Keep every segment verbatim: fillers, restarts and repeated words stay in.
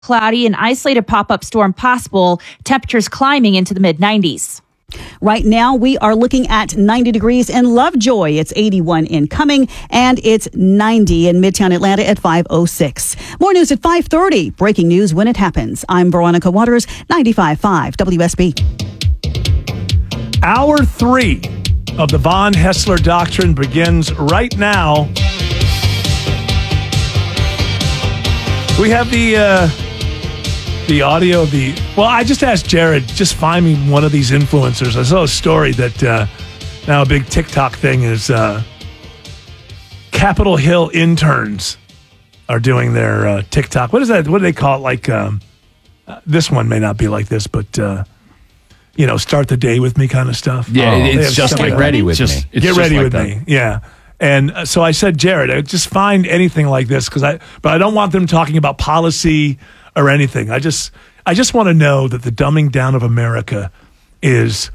Cloudy and isolated pop-up storm possible. Temperatures climbing into the mid nineties. Right now, we are looking at ninety degrees in Lovejoy. It's eighty-one incoming, and it's ninety in Midtown Atlanta at five oh six. More news at five thirty. Breaking news when it happens. I'm Veronica Waters, ninety-five point five W S B. Hour three of the Von Haessler Doctrine begins right now. We have the... Uh, The audio of the... Well, I just asked Jared, just find me one of these influencers. I saw a story that uh, now a big TikTok thing is uh, Capitol Hill interns are doing their uh, TikTok. What is that? What do they call it? Like, um, uh, this one may not be like this, but, uh, you know, start the day with me kind of stuff. Yeah, oh, it's just like ready with just, me. It's get just ready like with that. me. Yeah. And uh, so I said, Jared, I just find anything like this because I, but I don't want them talking about policy or anything. I just I just want to know that the dumbing down of America is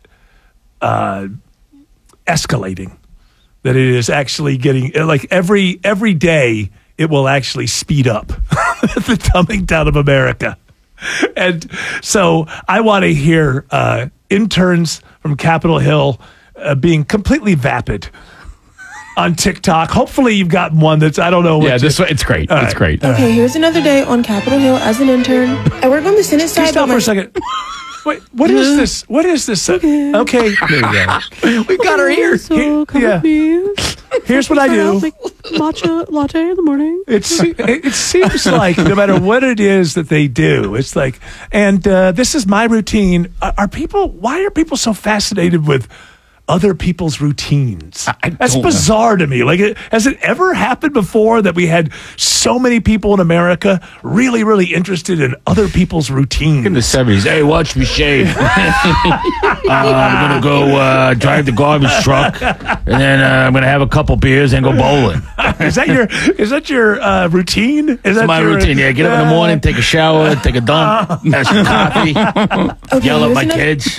uh, escalating. That it is actually getting, like every every day, it will actually speed up the dumbing down of America. And so I want to hear uh, interns from Capitol Hill uh, being completely vapid on TikTok. Hopefully you've got one that's, I don't know. Yeah, this one, it's great. All It's right. great. Okay, here's another day on Capitol Hill as an intern. I work on the Senate Can you side. stop but for my- a second? Wait, what is this? What is this? Okay. okay. There you go. We've got her here. So come yeah. with me. Here's what I Start out, do. make matcha latte in the morning. It's, it, it seems like no matter what it is that they do, it's like, and uh, this is my routine. Are, are people, why are people so fascinated with other people's routines? I- I That's don't know. bizarre to me. Like, it, has it ever happened before that we had so many people in America really, really interested in other people's routines? In the seventies, hey, watch me shave. uh, I'm gonna go uh, drive the garbage truck, and then uh, I'm gonna have a couple beers and go bowling. is that your is that your uh, routine? Is that That's my your, routine. Yeah, get up in the morning, take a shower, take a dump, have some coffee, Okay, yell at here's my another- kids.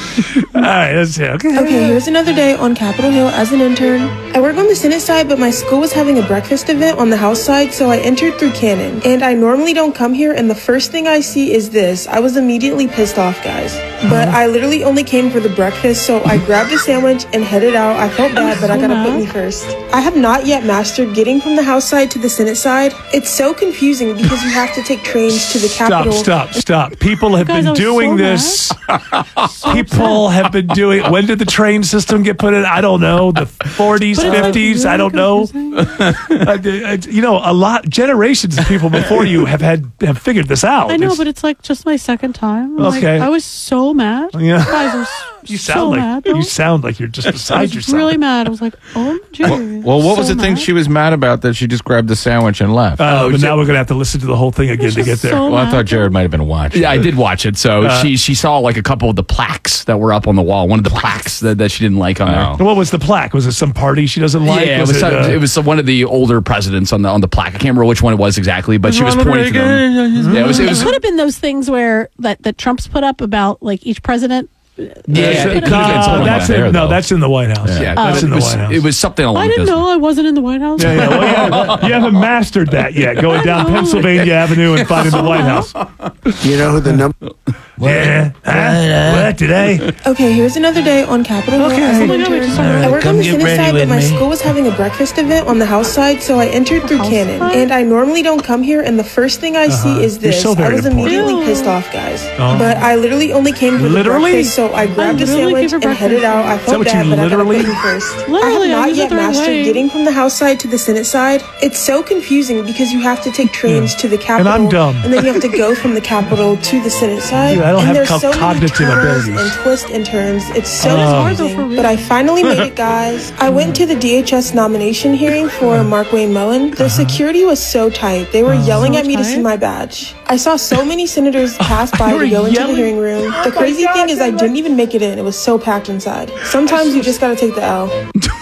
All right, that's it. Okay. Okay, here's another day on Capitol Hill as an intern. I work on the Senate side, but my school was having a breakfast event on the House side, so I entered through Cannon. And I normally don't come here, and the first thing I see is this. I was immediately pissed off, guys. But I literally only came for the breakfast, so I grabbed a sandwich and headed out. I felt bad, but I so gotta mad. put me first. I have not yet mastered getting from the House side to the Senate side. It's so confusing because you have to take trains to the Stop, Capitol. stop, stop. People have Guys, been I was doing so this. People have been doing. When did the train system get put in? I don't know. The forties, But it's, like, fifties. I really don't know. confusing. Uh, uh, you know, a lot generations of people before you have had have figured this out. I know, It's- but it's like just my second time. I'm Okay. Like, I was so mad. Yeah. Guys, I was you so sound like mad. though. you sound like you're just I beside was yourself. really mad. I was like, oh, geez. Well, what was So the thing mad. she was mad about that she just grabbed the sandwich and left? Uh, Oh, but j- now we're gonna have to listen to the whole thing again was to get just there. so well, I mad. thought Jared might have been watching. Yeah, I did watch it. So Uh, she she saw like a couple of the plaques that were up on the wall. One of the plaques that, that she didn't like on Oh. there. And what was the plaque? Was it some party she doesn't like? Yeah, it was, it, some- uh, it was some- one of the older presidents on the on the plaque. I can't remember which one it was exactly, but she was pointing to them. Yeah, it was. It It was could have been those things where that, that Trump's put up about like each president. yeah, That's, it uh, could've been something that's like in, that. no, that's in the White House. Yeah, that's it in the was, White House. It was something along I didn't those know I wasn't in the White House. Yeah, yeah. Well, you, haven't, you haven't mastered that yet. Going down Pennsylvania Avenue and finding the White House. You know who the number? Yeah. Huh? What today? Okay, here's another day on Capitol Hill Okay. as an Oh my God, we intern. just started. I work on Come the get Senate ready side, but with my me. school was having a breakfast event on the House side, so I entered through House Cannon. side? And I normally don't come here, and the first thing I see is You're this. so I very was important. immediately Ew. pissed off, guys. Oh. But I literally only came for the Literally? breakfast, so I grabbed a literally sandwich came for and headed breakfast. out. I that felt what you bad, but I gotta literally- put me first. I Literally, I have not used it yet the right mastered way. getting from the House side to the Senate side. It's so confusing because you have to take trains to the Capitol, I'm dumb. and then you have to go from the Capitol to the Senate side. Dude, I don't and have there's co- so many cognitive turns abilities. and twists and turns. It's so Oh. hard though, for confusing. real. But I finally made it, guys. I went to the D H S nomination hearing for Mark Wayne Mullen. The security was so tight. They were yelling So at me to tight? see my badge. I saw so many senators pass by They were to go into yelling? the hearing room. The my crazy God, thing is I they're didn't even make it in. It was so packed inside. Sometimes you just gotta take the L.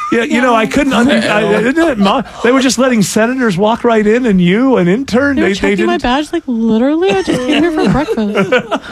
Yeah, you know, I couldn't. Under, I, isn't it, Ma? They were just letting senators walk right in, and you, an intern, They were they, they checking my didn't. badge. Like, literally, I just came here for breakfast.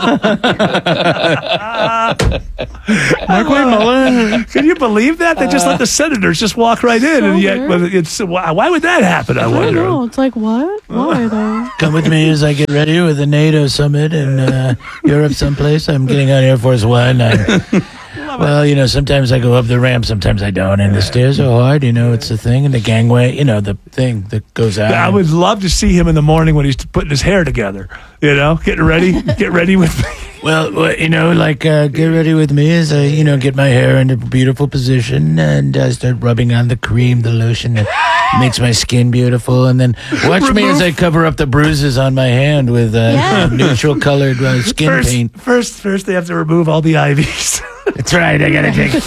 Markway Muller. Can you believe that? They just let the senators just walk right in, So and yet, weird. but it's why, why would that happen? I I don't wonder. know. It's like, what? Why, though? Come with me as I get ready with the NATO summit in uh, Europe someplace. I'm getting on Air Force One. I'm, well, you know, sometimes I go up the ramp, sometimes I don't. And the stairs are hard, you know, it's the thing. And the gangway, you know, the thing that goes out. I would love to see him in the morning when he's putting his hair together. You know, getting ready, get ready with me. Well, well, you know, like, uh, get ready with me as I, you know, get my hair in a beautiful position and uh, start rubbing on the cream, the lotion that makes my skin beautiful. And then watch me as I cover up the bruises on my hand with uh, Yeah. neutral colored uh, skin First, paint. first, first, they have to remove all the I Vs. That's right, I gotta take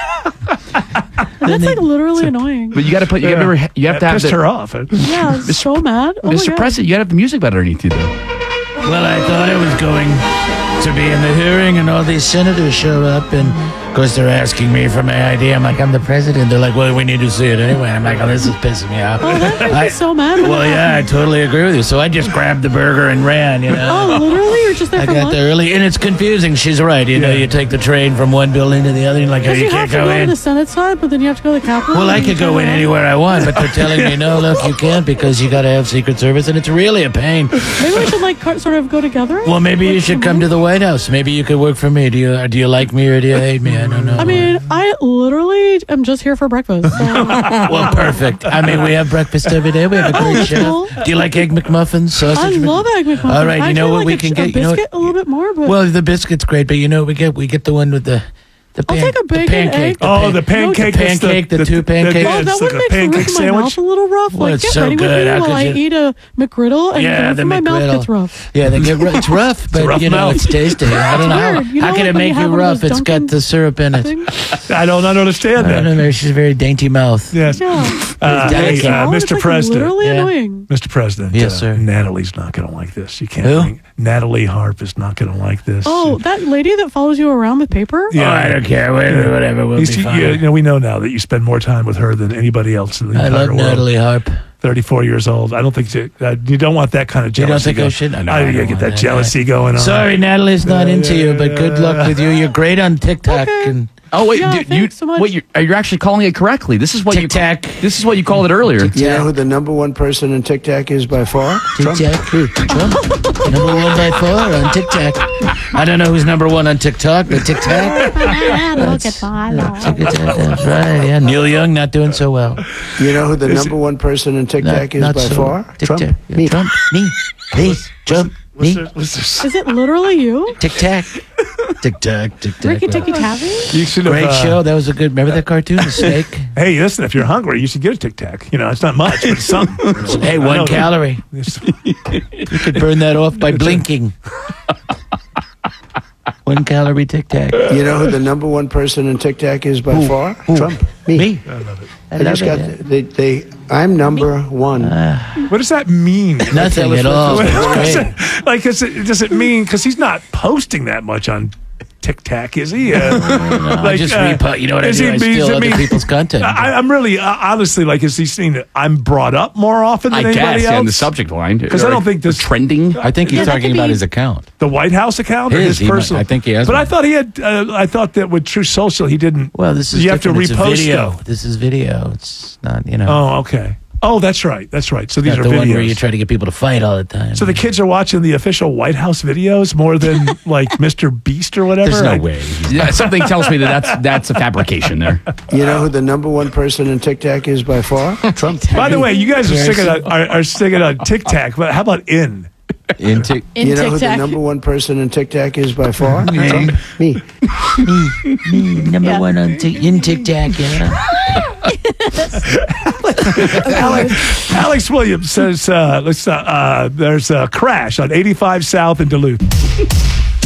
And that's like literally annoying. But you got to put. You got to. You have to have pissed the, her off. Yeah, I was so mad. Oh my Mister God. President. You got to have the music better underneath you, though. Well, I thought I was going to be in the hearing, and all these senators show up, and of course they're asking me for my I D. I'm like, I'm the president. They're like, well, we need to see it anyway. I'm like, oh, this is pissing me off. Oh, that makes I- me so mad. when Well, that yeah, I happens. totally agree with you. So I just grabbed the burger and ran, you know. Oh, literally? You're just there I for got lunch? there early, and it's confusing. She's right. You know, Yeah. you take the train from one building to the other, and like, oh, Because you you can't have to go go to in. the Senate side, but then you have to go to the Capitol. Well, I and could you go turn in around. anywhere I want, but they're telling me, no, look, you can't because you got to have Secret Service, and it's really a pain. Maybe we should like co- sort of go together. Well, maybe you should come to the White House. Maybe you could work for me. Do you do you like me or do you hate me? I don't know. I mean, I literally am just here for breakfast. So. well, perfect. I mean, we have breakfast every day. We have a Oh, great that's chef. cool. Do you like egg McMuffins, sausage? I Mc- love egg McMuffins. All right, I you know kinda what like we a, can a get? You know biscuit what? a little bit more, but Well, the biscuit's great, but you know what we get? We get the one with the the, I'll take a the bacon, pancake. egg. The Oh, pan- the pancake. the that's pancake, the two pancakes. oh, it's that like would a make the roof pancake of my sandwich. mouth a little rough. Well, like, it's get so ready with good. me How while could I you- eat a McGriddle, and Yeah, the roof the of my mouth McGriddle. gets rough. Yeah, they get ru- it's rough, but rough you know mouth. it's tasty. I don't know how, weird. You how know, can like it when you make have you one of rough? those It's got Dunkin' the syrup in it. Thing. I don't understand I don't that. know. She's a very dainty mouth. Yes. Yeah. Uh, hey, It's uh, Oh, it's, Mister like, President. literally Yeah. annoying. Mister President. Yes, uh, sir. Natalie's not going to like this. You can't Who? bring Natalie Harp is not going to like this. Oh, that lady that follows you around with paper? Yeah. Oh, I don't care. Whatever, whatever. We'll He's- be fine. you, you know, we know now that you spend more time with her than anybody else in the I entire love world. Natalie Harp. thirty-four years old. I don't think you, uh, you don't want that kind of You jealousy. don't think I going- should? No, no, I, I you don't get want that that. jealousy going on. Sorry, Natalie's not Yeah, into yeah, you, but good yeah. luck with you. You're great on TikTok Okay. and Oh wait, Yeah, dude, you thanks so much. wait, you're, you're actually calling it correctly. This is what you Tic-tac. This is what you called it earlier. You know who the number one person in TikTok is by far? Trump. TikTok. Who? Trump? Number one by far on TikTok. I don't know who's number one on TikTok, but TikTok. Look at that. That's right. Yeah, Neil Young not doing so well. You know who the number one person in TikTok is by so far? TikTok. Trump. Yeah, Me. Trump. Me. Me. Trump. What's Me. this- what's this? Is it literally you? Tic Tac. Tic Tac. Tic Tac. Ricky Tikki Tavi? You should have, Great uh, show. That was a good. Remember that cartoon, the snake? Hey, listen, if you're hungry, you should get a Tic Tac. You know, it's not much, but it's something. Hey, I one know. calorie. You could burn that off by blinking. One calorie Tic Tac. You know who the number one person in TikTok is by far? Trump. Me. Me. I love it. I I love just got it. they, they I'm number one. What does that mean? Nothing at all. What It's is great. it- like, is it, does it mean because he's not posting that much on Tic Tac, is he? Uh, I just repo- you know what I is do? he- I does steal it other mean- people's content. I, I'm really uh, honestly like, is he seeing that I'm brought up more often than I anybody guess, yeah, in the else? subject line. 'Cause I don't think this- trending. I think he's Yeah, that talking could about be- his account. The White House account or His, his he might- personal? I think he has But one. I thought he had. Uh, I thought that with True Social, he didn't. Well, this is you have to different. It's a repost video. stuff. This is video. It's not, you know, Oh, okay. Oh, that's right. That's right. So these not are the videos. one where you try to get people to fight all the time. So the kids are watching the official White House videos more than like Mister Beast or whatever. There's no I- way. Yeah, something tells me that that's that's a fabrication there. You know who the number one person in TikTok is by far? Trump. By the way, you guys are sticking on, are, are sticking on Tic Tac, but how about in? In Tik- In You know who the TikTok. number one person in TikTok is by far? Trump. Me. Me, number Yeah. one on tic- in TikTok, yeah. Alex, Alex Williams says uh, let's, uh, uh, there's a crash on eighty-five South in Duluth.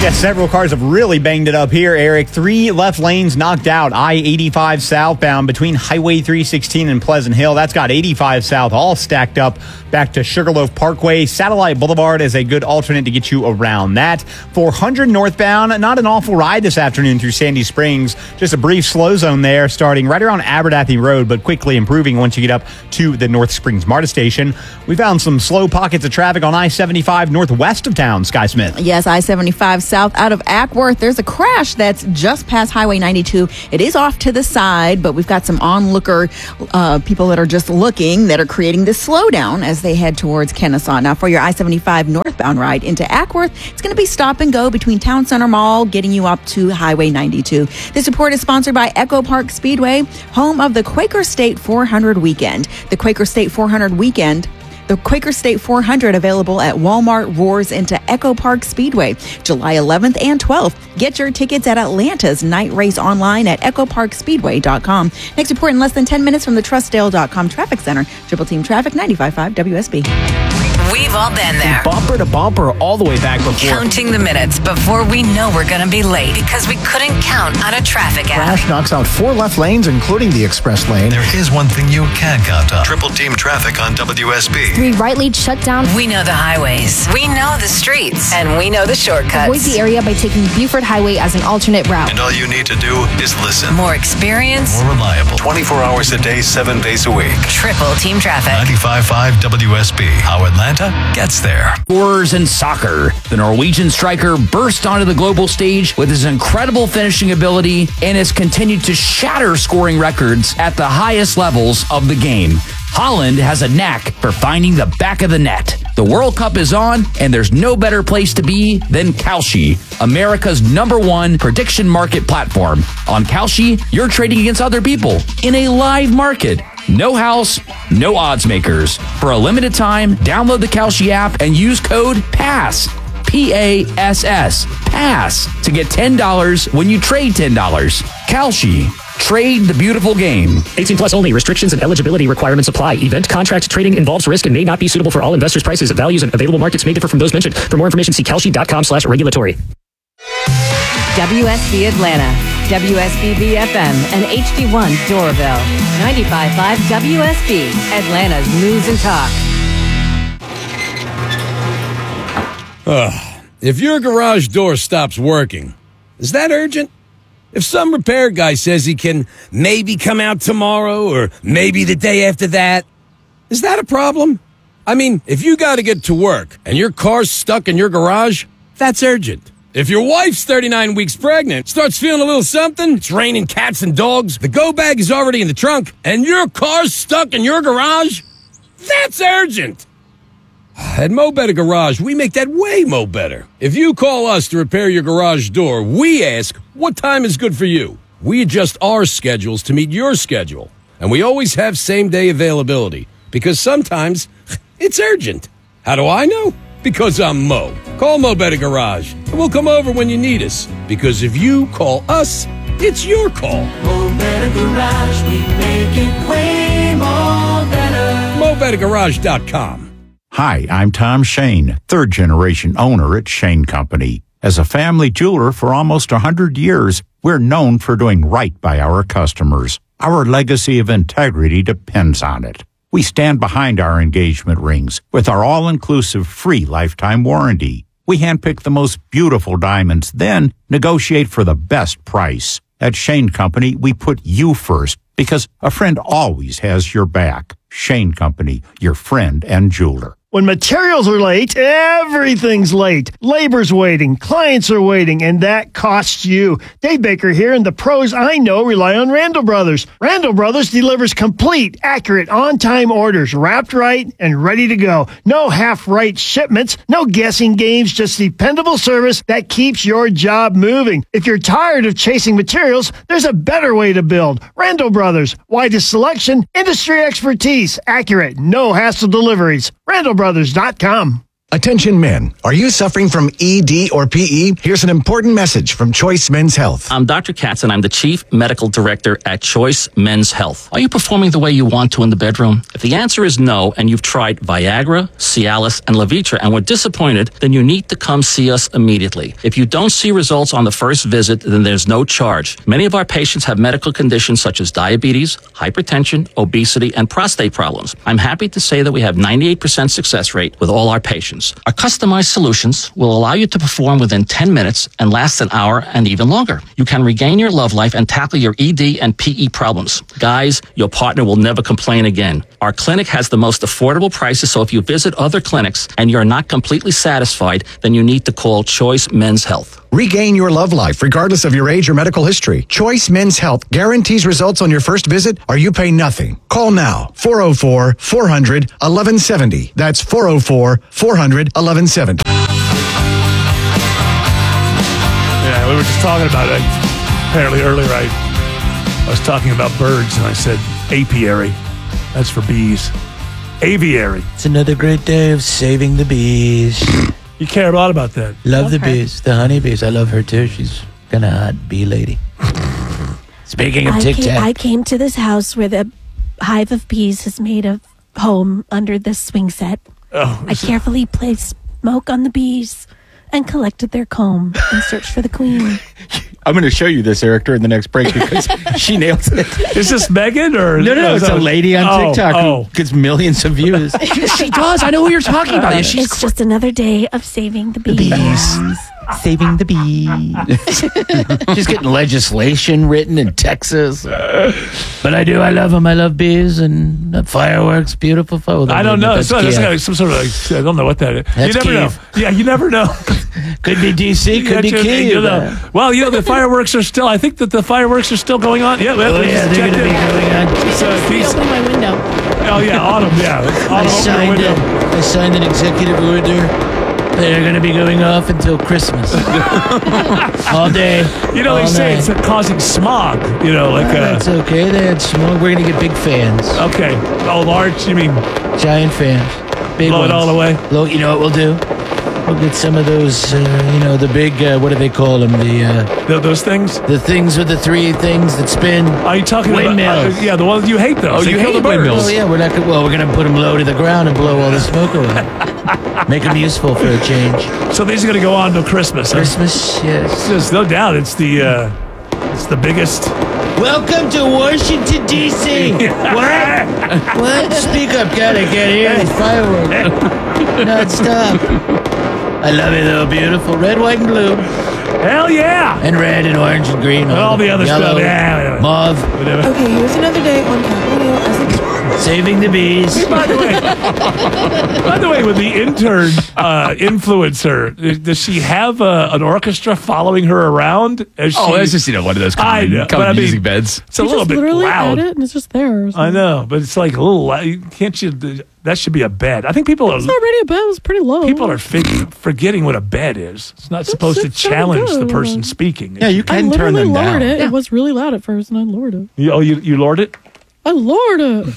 Yeah, several cars have really banged it up here, Eric. Three left lanes knocked out. I eighty-five southbound between Highway three sixteen and Pleasant Hill. That's got eighty-five south all stacked up back to Sugarloaf Parkway. Satellite Boulevard is a good alternate to get you around that. four hundred northbound, not an awful ride this afternoon through Sandy Springs. Just a brief slow zone there starting right around Abernathy Road, but quickly improving once you get up to the North Springs MARTA station. We found some slow pockets of traffic on I seventy-five northwest of town, Sky Smith. Yes, I seventy-five south out of Ackworth. There's a crash that's just past Highway ninety-two. It is off to the side, but we've got some onlooker uh, people that are just looking that are creating this slowdown as they head towards Kennesaw. Now, for your I seventy-five northbound ride into Ackworth, it's going to be stop and go between Town Center Mall, getting you up to Highway ninety-two. This report is sponsored by Echo Park Speedway, home of the Quaker State four hundred weekend. The Quaker State four hundred weekend The Quaker State four hundred available at Walmart roars into Echo Park Speedway, July eleventh and twelfth. Get your tickets at Atlanta's night race online at echo park speedway dot com. Next report in less than ten minutes from the trustdale dot com Traffic Center. Triple Team Traffic, ninety-five point five W S B. We've all been there. Bumper to bumper all the way back before. Counting the minutes before we know we're going to be late because we couldn't count on a traffic app. Crash knocks out four left lanes, including the express lane. There is one thing you can count on. Triple Team Traffic on W S B. Three right lanes shut down. We know the highways. We know the streets. And we know the shortcuts. Avoid the area by taking Buford Highway as an alternate route. And all you need to do is listen. More experience. More reliable. twenty-four hours a day, seven days a week. Triple Team Traffic. ninety-five point five W S B. How Atlanta gets there. Scorers in soccer. The Norwegian striker burst onto the global stage with his incredible finishing ability and has continued to shatter scoring records at the highest levels of the game. Holland has a knack for finding the back of the net. The World Cup is on, and there's no better place to be than Kalshi, America's number one prediction market platform. On Kalshi, you're trading against other people in a live market. No house, no odds makers. For a limited time, download the Kalshi app and use code PASS, P A S S, PASS, to get ten dollars when you trade ten dollars. Kalshi. Trade the beautiful game. eighteen plus only. Restrictions and eligibility requirements apply. Event contract trading involves risk and may not be suitable for all investors. Prices, values, and available markets may differ from those mentioned. For more information, see kalshi dot com slash regulatory. W S B Atlanta, W S B B F M, and H D one Doraville. ninety-five point five W S B, Atlanta's news and talk. Uh, if your garage door stops working, is that urgent? If some repair guy says he can maybe come out tomorrow or maybe the day after that, is that a problem? I mean, if you got to get to work and your car's stuck in your garage, that's urgent. If your wife's thirty-nine weeks pregnant, starts feeling a little something, it's raining cats and dogs, the go bag is already in the trunk, and your car's stuck in your garage, that's urgent. At Mo Better Garage, we make that way mo better. If you call us to repair your garage door, we ask, what time is good for you? We adjust our schedules to meet your schedule. And we always have same-day availability, because sometimes it's urgent. How do I know? Because I'm Mo. Call Mo Better Garage, and we'll come over when you need us. Because if you call us, it's your call. Mo Better Garage, we make it way more better. Mo Better Garage dot com. Hi, I'm Tom Shane, third-generation owner at Shane Company. As a family jeweler for almost one hundred years, we're known for doing right by our customers. Our legacy of integrity depends on it. We stand behind our engagement rings with our all-inclusive free lifetime warranty. We handpick the most beautiful diamonds, then negotiate for the best price. At Shane Company, we put you first because a friend always has your back. Shane Company, your friend and jeweler. When materials are late, everything's late. Labor's waiting, clients are waiting, and that costs you. Dave Baker here, and the pros I know rely on Randall Brothers. Randall Brothers delivers complete, accurate, on-time orders, wrapped right and ready to go. No half-right shipments, no guessing games, just dependable service that keeps your job moving. If you're tired of chasing materials, there's a better way to build. Randall Brothers, widest selection, industry expertise, accurate, no hassle deliveries. Randall Brothers dot com. Attention men, are you suffering from E D or P E? Here's an important message from Choice Men's Health. I'm Doctor Katz, and I'm the Chief Medical Director at Choice Men's Health. Are you performing the way you want to in the bedroom? If the answer is no, and you've tried Viagra, Cialis, and Levitra and were disappointed, then you need to come see us immediately. If you don't see results on the first visit, then there's no charge. Many of our patients have medical conditions such as diabetes, hypertension, obesity, and prostate problems. I'm happy to say that we have ninety-eight percent success rate with all our patients. Our customized solutions will allow you to perform within ten minutes and last an hour and even longer. You can regain your love life and tackle your E D and P E problems. Guys, your partner will never complain again. Our clinic has the most affordable prices, so if you visit other clinics and you're not completely satisfied, then you need to call Choice Men's Health. Regain your love life regardless of your age or medical history. Choice Men's Health guarantees results on your first visit or you pay nothing. Call now, four oh four, four hundred, eleven seventy. That's four oh four, four hundred, eleven seventy. Yeah, we were just talking about it. Apparently earlier I, I was talking about birds and I said apiary. That's for bees. Aviary. It's another great day of saving the bees. You care a lot about that. Love the her. bees, the honeybees. I love her too. She's kind of hot bee lady. Speaking of I Tic came, Tac, I came to this house where the hive of bees is made of home under this swing set. Oh, I carefully placed smoke on the bees and collected their comb and searched for the queen. I'm going to show you this, Eric, during the next break because she nails it. Is this Megan or No, no, no. It's a lady on Oh, TikTok oh. who gets millions of views. she does. I know who you're talking about. It's She's just another day of saving the bees. bees. Saving the bees. She's getting legislation written in Texas. But I do. I love them. I love bees and the fireworks. Beautiful. Photo. I don't know. That's It's, it's Kiev. like some sort of like, I don't know what that is. That's you never Kiev. know. Yeah, you never know. Could be D C. Could be You Kiev. know. Well, you know, the fireworks are still, I think that the fireworks are still going on. Yeah, Oh, yeah, they're going to be going on. So, these, Open my window. oh, yeah, autumn, yeah. I Autumn, open your signed, window. it. I signed an executive order. They're going to be going off until Christmas. All day. You know, they all say night. it's causing smog, you know, like Oh, uh, that's okay. They had smoke. We're going to get big fans. okay. Oh, large, you mean Giant fans. Big blow ones. it all away? Low, you know what we'll do? We'll get some of those, uh, you know, the big, uh, what do they call them? The uh, Th- those things? the things with the three things that spin. Are you talking Windmills. about? Uh, yeah, the ones you hate those. Oh, They you kill hate the birds. windmills. Oh, yeah, we're not gonna, well, we're going to put them low to the ground and blow all the smoke away. Make them useful for a change. So these are going to go on till Christmas. huh? Christmas, yes. There's no doubt it's the uh, it's the biggest. Welcome to Washington, D C What? What? Speak up, God, I can't hear these fireworks. Not stop. I love it, though. Beautiful. Red, white, and blue. Hell yeah! And red and orange and green. And all the other yellow, stuff. Yeah, yeah. Mauve. Whatever. Okay, here's another day on Capitol Hill as a Saving the bees. By the way, by the way, with the intern uh, influencer, does she have uh, an orchestra following her around? As Oh, she, it's just, you know, one of those I common, know, common but I mean, music beds. It's a You little just bit literally loud. add it and it's just there. I know, but it's like a little. loud. Can't you? That should be a bed. I think people are. It's already a bed. It was pretty low. People are fig- forgetting what a bed is. It's not supposed to it's so challenge the good. person speaking. Yeah, you I can turn literally them lowered down. it. It was really loud at first, and I lowered it. You, oh, you you lowered it. I lowered it.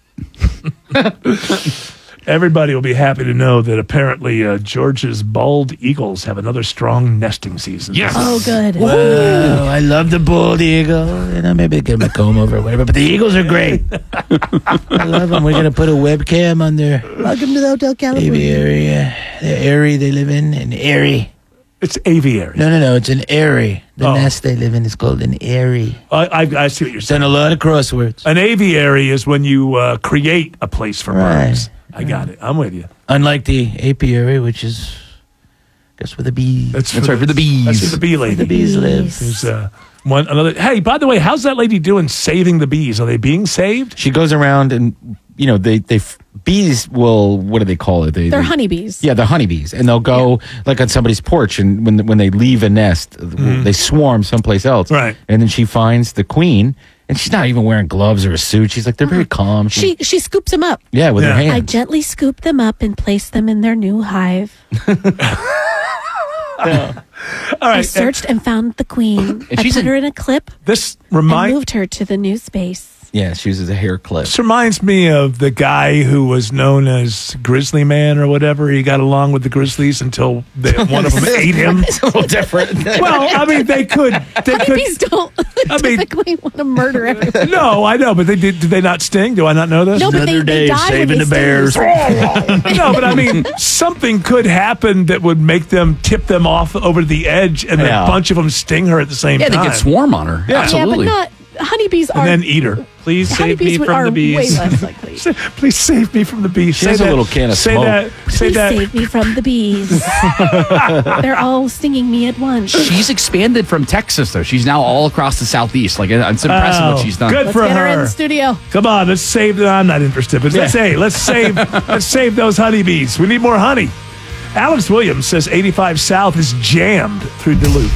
Everybody will be happy to know that apparently uh, Georgia's bald eagles have another strong nesting season. Yes. Oh, good. Wow, I love the bald eagle. You know, maybe get my comb over or whatever, but the eagles are great. I love them. We're going to put a webcam on their Welcome to the Hotel California. aviary. Uh, the airy they live in, an airy. It's aviary. No, no, no, it's an airy. The Oh. nest they live in is called an airy. I, I, I see what you're saying. Done a lot of crosswords. An aviary is when you uh, create a place for Right. birds. I got it. I'm with you. Unlike the apiary, which is, I guess, where the bees. That's, That's right, for the bees. That's where the bee lady. the bees live. There's uh, one another. Hey, by the way, how's that lady doing saving the bees? Are they being saved? She goes around and, you know, they, they, bees will, what do they call it? They, They're they, honeybees. Yeah, they're honeybees. And they'll go, like, on somebody's porch, and when when they leave a nest, they swarm someplace else. Right. And then she finds the queen, and she's not even wearing gloves or a suit. She's like, they're very calm. She she scoops them up. yeah, with her Yeah. hands. I gently scoop them up and place them in their new hive. All I right. searched and found the queen. I she's put in- her in a clip This and remind. moved her to the new space. Yeah, she uses a hair clip. This reminds me of the guy who was known as Grizzly Man or whatever. He got along with the Grizzlies until they, one of them ate him. It's a little different. Well, I mean, they could. They could. Honeybees don't I mean, typically want to murder everyone. No, I know, but they did. Did they not sting? Do I not know this? No, but they, they die when they bears. No, but I mean, something could happen that would make them tip them off over the edge, and Yeah. a bunch of them sting her at the same Yeah, time. they could swarm on her. Yeah. Absolutely. Yeah, but not honeybees are. And then eat her. Please save honeybees me would- from are the bees. way less likely. Please save me from the bees. She say has a that, little can of say smoke. That, say Please that. save me from the bees. They're all stinging me at once. She's expanded from Texas, though. She's now all across the Southeast. Like, it's impressive Oh, what she's done. Good Let's for get her in her. the studio. Come on, let's save. I'm not interested, but let's Yeah. say let's save let's save those honeybees. We need more honey. Alex Williams says eighty-five South is jammed through Duluth.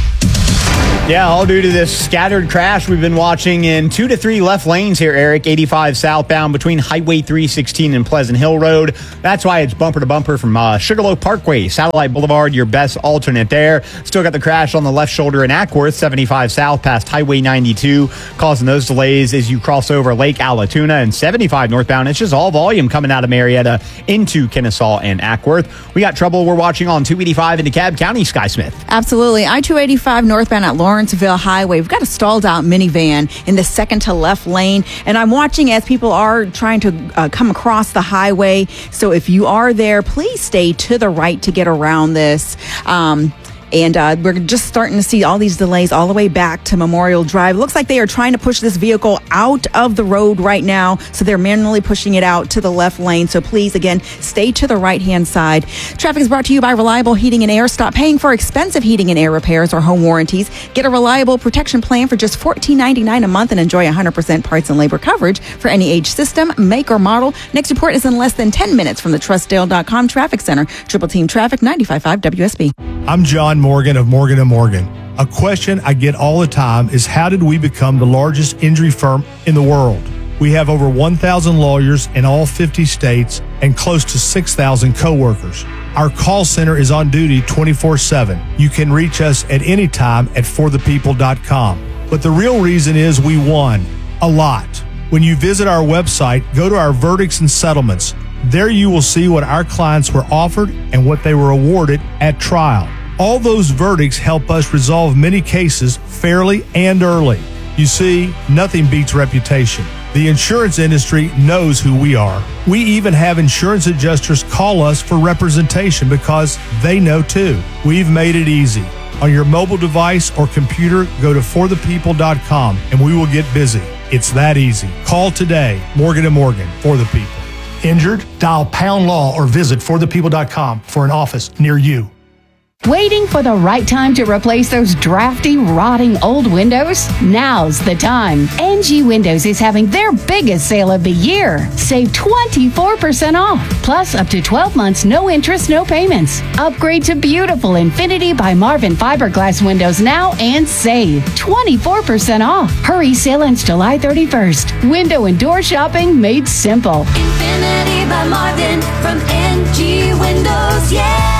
Yeah, all due to this scattered crash we've been watching in two to three left lanes here, Eric. eighty-five southbound between Highway three sixteen and Pleasant Hill Road. That's why it's bumper to bumper from uh, Sugarloaf Parkway, Satellite Boulevard, your best alternate there. Still got the crash on the left shoulder in Ackworth, seventy-five south past Highway ninety-two, causing those delays as you cross over Lake Allatoona, and seventy-five northbound. It's just all volume coming out of Marietta into Kennesaw and Ackworth. We got trouble we're watching on two eighty-five in DeKalb County, Sky Smith. Absolutely. I two eighty-five northbound at Lawrenceville Highway. We've got a stalled out minivan in the second to left lane. And I'm watching as people are trying to uh, come across the highway. So if you are there, please stay to the right to get around this. Um, And uh, we're just starting to see all these delays all the way back to Memorial Drive. Looks like they are trying to push this vehicle out of the road right now. So they're manually pushing it out to the left lane. So please, again, stay to the right-hand side. Traffic is brought to you by Reliable Heating and Air. Stop paying for expensive heating and air repairs or home warranties. Get a reliable protection plan for just fourteen ninety-nine a month and enjoy one hundred percent parts and labor coverage for any age, system, make, or model. Next report is in less than ten minutes from the Trustdale dot com Traffic Center. Triple Team Traffic, ninety-five point five W S B. I'm John Morgan of Morgan and Morgan. A question I get all the time is how did we become the largest injury firm in the world? We have over one thousand lawyers in all fifty states and close to six thousand coworkers. Our call center is on duty twenty-four seven. You can reach us at any time at for the people dot com. But the real reason is we won a lot. When you visit our website, go to our verdicts and settlements. There you will see what our clients were offered and what they were awarded at trial. All those verdicts help us resolve many cases fairly and early. You see, nothing beats reputation. The insurance industry knows who we are. We even have insurance adjusters call us for representation because they know too. We've made it easy. On your mobile device or computer, go to for the people dot com and we will get busy. It's that easy. Call today. Morgan and Morgan, for the people. Injured? Dial pound law or visit for the people dot com for an office near you. Waiting for the right time to replace those drafty, rotting old windows? Now's the time. N G Windows is having their biggest sale of the year. Save twenty-four percent off, plus up to twelve months, no interest, no payments. Upgrade to beautiful Infinity by Marvin fiberglass windows now and save twenty-four percent off. Hurry, sale ends July thirty-first. Window and door shopping made simple. Infinity by Marvin from N G Windows, yeah!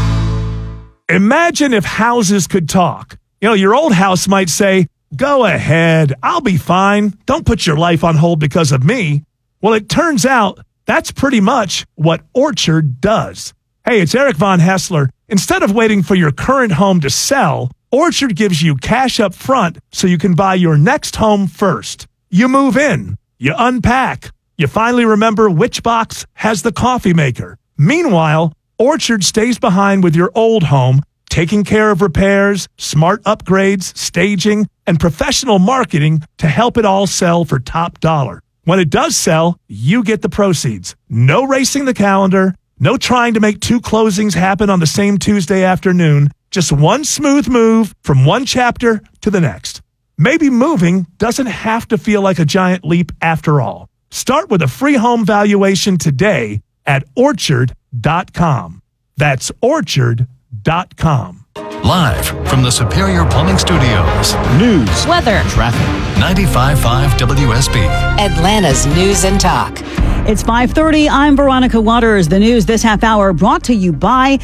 Imagine if houses could talk. You know, your old house might say, go ahead, I'll be fine. Don't put your life on hold because of me. Well, it turns out that's pretty much what Orchard does. Hey, it's Eric Von Hessler. Instead of waiting for your current home to sell, Orchard gives you cash up front so you can buy your next home first. You move in, you unpack, you finally remember which box has the coffee maker. Meanwhile, Orchard stays behind with your old home, taking care of repairs, smart upgrades, staging, and professional marketing to help it all sell for top dollar. When it does sell, you get the proceeds. No racing the calendar, no trying to make two closings happen on the same Tuesday afternoon, just one smooth move from one chapter to the next. Maybe moving doesn't have to feel like a giant leap after all. Start with a free home valuation today at orchard dot com. That's orchard dot com. Live from the Superior Plumbing Studios. News, weather, traffic. ninety-five point five W S B. Atlanta's News and Talk. It's five thirty. I'm Veronica Waters. The news this half hour brought to you by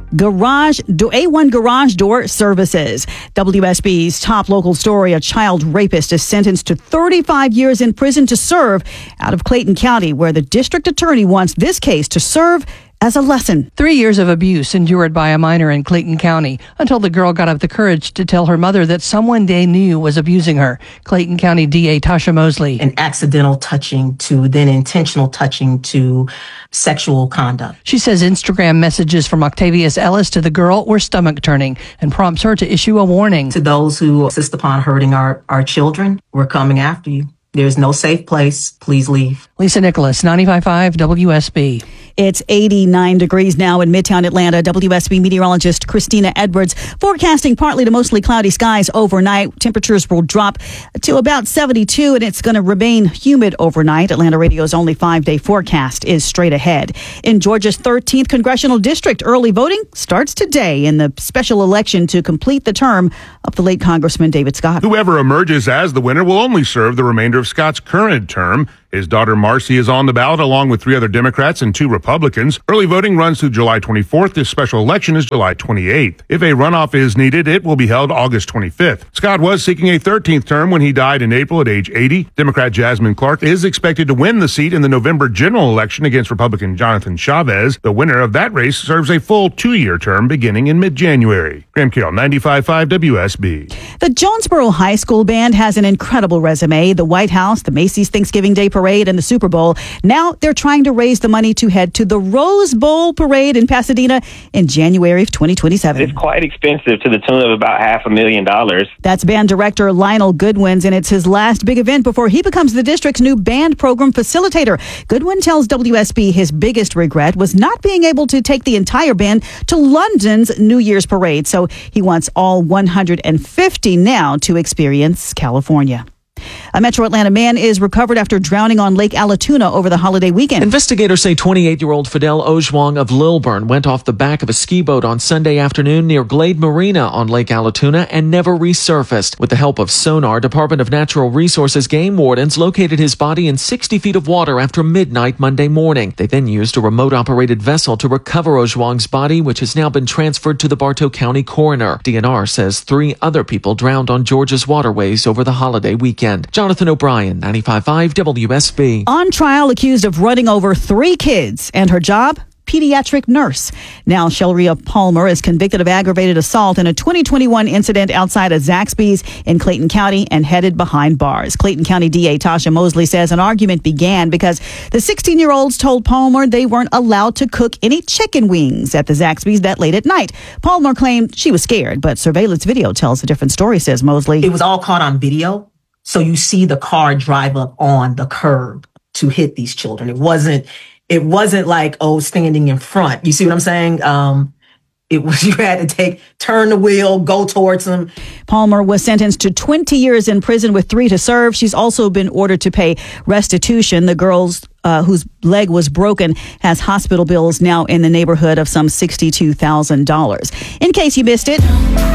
Garage A one Garage Door Services. W S B's top local story, a child rapist is sentenced to thirty-five years in prison to serve out of Clayton County, where the district attorney wants this case to serve as a lesson. Three years of abuse endured by a minor in Clayton County until the girl got up the courage to tell her mother that someone they knew was abusing her. Clayton County D A Tasha Mosley. An accidental touching to then intentional touching to sexual conduct. She says Instagram messages from Octavius Ellis to the girl were stomach turning and prompts her to issue a warning. To those who insist upon hurting our, our children, we're coming after you. There's no safe place. Please leave. Lisa Nicholas, ninety-five point five W S B. It's eighty-nine degrees now in Midtown Atlanta. W S B meteorologist Christina Edwards forecasting partly to mostly cloudy skies overnight. Temperatures will drop to about seventy-two, and it's going to remain humid overnight. Atlanta Radio's only five-day forecast is straight ahead. In Georgia's thirteenth congressional district, early voting starts today in the special election to complete the term of the late Congressman David Scott. Whoever emerges as the winner will only serve the remainder of Scott's current term. His daughter Marcy is on the ballot along with three other Democrats and two Republicans. Early voting runs through July twenty-fourth. This special election is July twenty-eighth. If a runoff is needed, it will be held August twenty-fifth. Scott was seeking a thirteenth term when he died in April at age eighty. Democrat Jasmine Clark is expected to win the seat in the November general election against Republican Jonathan Chavez. The winner of that race serves a full two-year term beginning in mid-January. Graham Carroll, ninety-five point five W S B. The Jonesboro High School Band has an incredible resume. The White House, the Macy's Thanksgiving Day Parade, and the Super Bowl. Now they're trying to raise the money to head to the Rose Bowl Parade in Pasadena in January of twenty twenty-seven. It's quite expensive, to the tune of about half a million dollars. That's band director Lionel Goodwins, and it's his last big event before he becomes the district's new band program facilitator. Goodwin tells W S B his biggest regret was not being able to take the entire band to London's New Year's parade, so he wants all one hundred fifty now to experience California. A Metro Atlanta man is recovered after drowning on Lake Allatoona over the holiday weekend. Investigators say twenty-eight-year-old Fidel Ojwang of Lilburn went off the back of a ski boat on Sunday afternoon near Glade Marina on Lake Allatoona and never resurfaced. With the help of sonar, Department of Natural Resources game wardens located his body in sixty feet of water after midnight Monday morning. They then used a remote-operated vessel to recover Ojwang's body, which has now been transferred to the Bartow County coroner. D N R says three other people drowned on Georgia's waterways over the holiday weekend. Jonathan O'Brien, ninety-five point five W S B. On trial, accused of running over three kids, and her job? Pediatric nurse. Now, Shelria Palmer is convicted of aggravated assault in a twenty twenty-one incident outside of Zaxby's in Clayton County and headed behind bars. Clayton County D A Tasha Mosley says an argument began because the sixteen-year-olds told Palmer they weren't allowed to cook any chicken wings at the Zaxby's that late at night. Palmer claimed she was scared, but surveillance video tells a different story, says Mosley. It was all caught on video. So you see the car drive up on the curb to hit these children. It wasn't, it wasn't like, oh, standing in front. You see what I'm saying? Um, it was, you had to take, turn the wheel, go towards them. Palmer was sentenced to twenty years in prison with three to serve. She's also been ordered to pay restitution. The girl's Uh, whose leg was broken has hospital bills now in the neighborhood of some sixty-two thousand dollars. In case you missed it,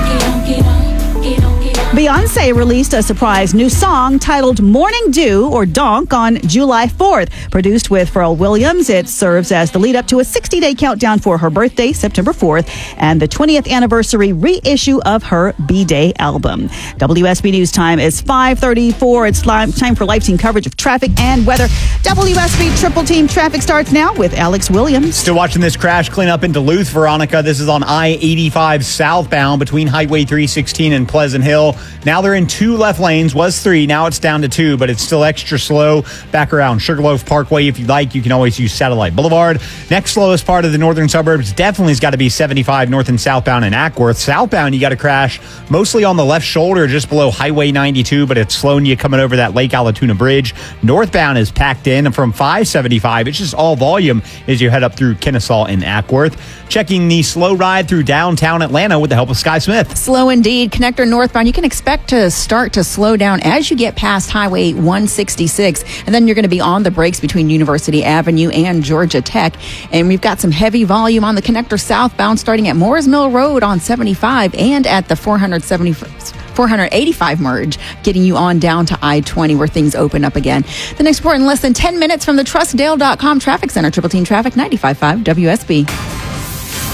Beyonce released a surprise new song titled Morning Dew, or Donk, on July fourth. Produced with Pharrell Williams, it serves as the lead up to a sixty-day countdown for her birthday, September fourth, and the twentieth anniversary reissue of her B-Day album. W S B News time is five thirty-four. It's time for live team coverage of traffic and weather. W S B Triple Team Traffic starts now with Alex Williams. Still watching this crash cleanup in Duluth, Veronica. This is on I eighty-five southbound between Highway three sixteen and Pleasant Hill. Now they're in two left lanes. Was three. Now it's down to two, but it's still extra slow. Back around Sugarloaf Parkway. If you like, you can always use Satellite Boulevard. Next slowest part of the northern suburbs definitely has got to be seventy-five north and southbound in Ackworth. Southbound, you got to crash mostly on the left shoulder just below Highway ninety-two, but it's slowing you coming over that Lake Allatoona Bridge. Northbound is packed in from five seventy-five. It's just all volume as you head up through Kennesaw and Ackworth. Checking the slow ride through downtown Atlanta with the help of Sky Smith. Slow indeed. Connector northbound, you can expect to start to slow down as you get past Highway one sixty-six, and then you're going to be on the brakes between University Avenue and Georgia Tech. And we've got some heavy volume on the connector southbound starting at Moores Mill Road on seventy-five and at the four seventy, four eighty-five merge, getting you on down to I twenty where things open up again. The next report in less than ten minutes from the Trustdale dot com Traffic Center. Triple Team Traffic, ninety-five point five W S B.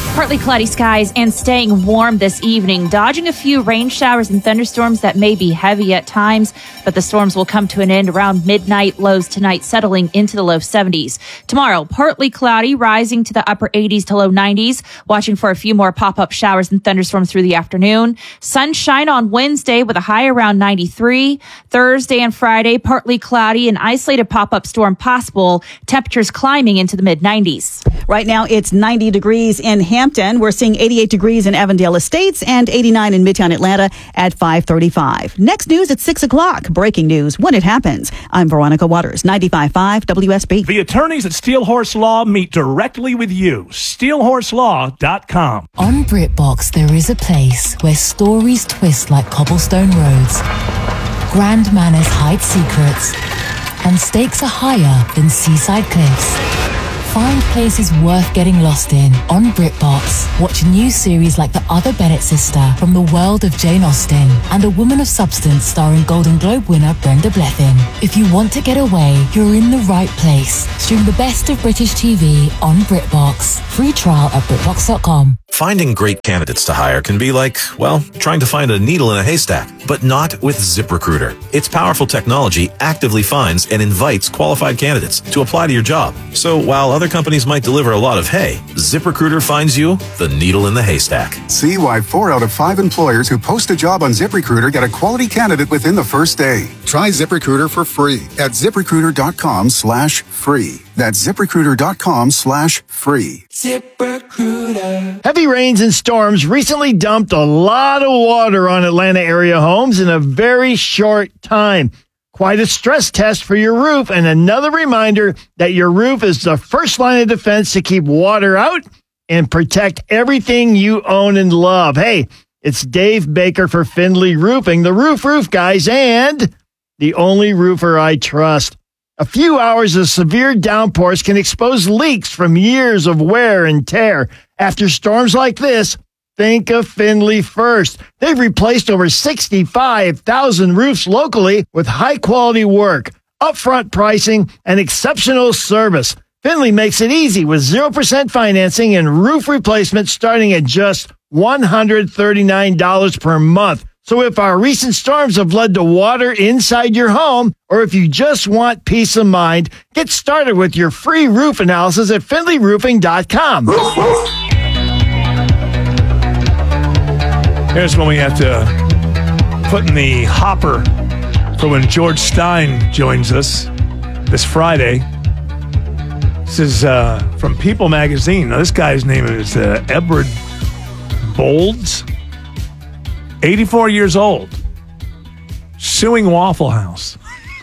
Partly cloudy skies and staying warm this evening, dodging a few rain showers and thunderstorms that may be heavy at times, but the storms will come to an end around midnight. Lows tonight settling into the low seventies. Tomorrow, partly cloudy, rising to the upper eighties to low nineties, watching for a few more pop-up showers and thunderstorms through the afternoon. Sunshine on Wednesday with a high around ninety-three. Thursday and Friday, partly cloudy, an isolated pop-up storm possible. Temperatures climbing into the mid nineties. Right now, it's ninety degrees in Hampton. We're seeing eighty-eight degrees in Avondale Estates and eighty-nine in Midtown Atlanta at five thirty-five. Next news at six o'clock. Breaking news when it happens. I'm Veronica Waters, ninety-five point five W S B. The attorneys at Steel Horse Law meet directly with you. steel horse law dot com. On BritBox, there is a place where stories twist like cobblestone roads, grand manners hide secrets, and stakes are higher than seaside cliffs. Find places worth getting lost in on BritBox. Watch new series like The Other Bennett Sister from the world of Jane Austen and A Woman of Substance starring Golden Globe winner Brenda Blethyn. If you want to get away, you're in the right place. Stream the best of British T V on BritBox. Free trial at BritBox dot com. Finding great candidates to hire can be like, well, trying to find a needle in a haystack, but not with ZipRecruiter. Its powerful technology actively finds and invites qualified candidates to apply to your job. So while other companies might deliver a lot of hay, ZipRecruiter finds you the needle in the haystack. See why four out of five employers who post a job on ZipRecruiter get a quality candidate within the first day. Try ZipRecruiter for free at ZipRecruiter.com slash free. That's ZipRecruiter.com slash free. ZipRecruiter. Heavy rains and storms recently dumped a lot of water on Atlanta area homes in a very short time. Quite a stress test for your roof, and another reminder that your roof is the first line of defense to keep water out and protect everything you own and love. Hey, it's Dave Baker for Findlay Roofing, the roof roof guys, and the only roofer I trust. A few hours of severe downpours can expose leaks from years of wear and tear. After storms like this, think of Findlay first. They've replaced over sixty-five thousand roofs locally with high-quality work, upfront pricing, and exceptional service. Findlay makes it easy with zero percent financing and roof replacement starting at just one hundred thirty-nine dollars per month. So if our recent storms have led to water inside your home, or if you just want peace of mind, get started with your free roof analysis at Findlay Roofing dot com. Here's when we have to put in the hopper for when George Stein joins us this Friday. This is uh, from People Magazine. Now, this guy's name is uh, Edward Bolds, eighty-four years old, suing Waffle House.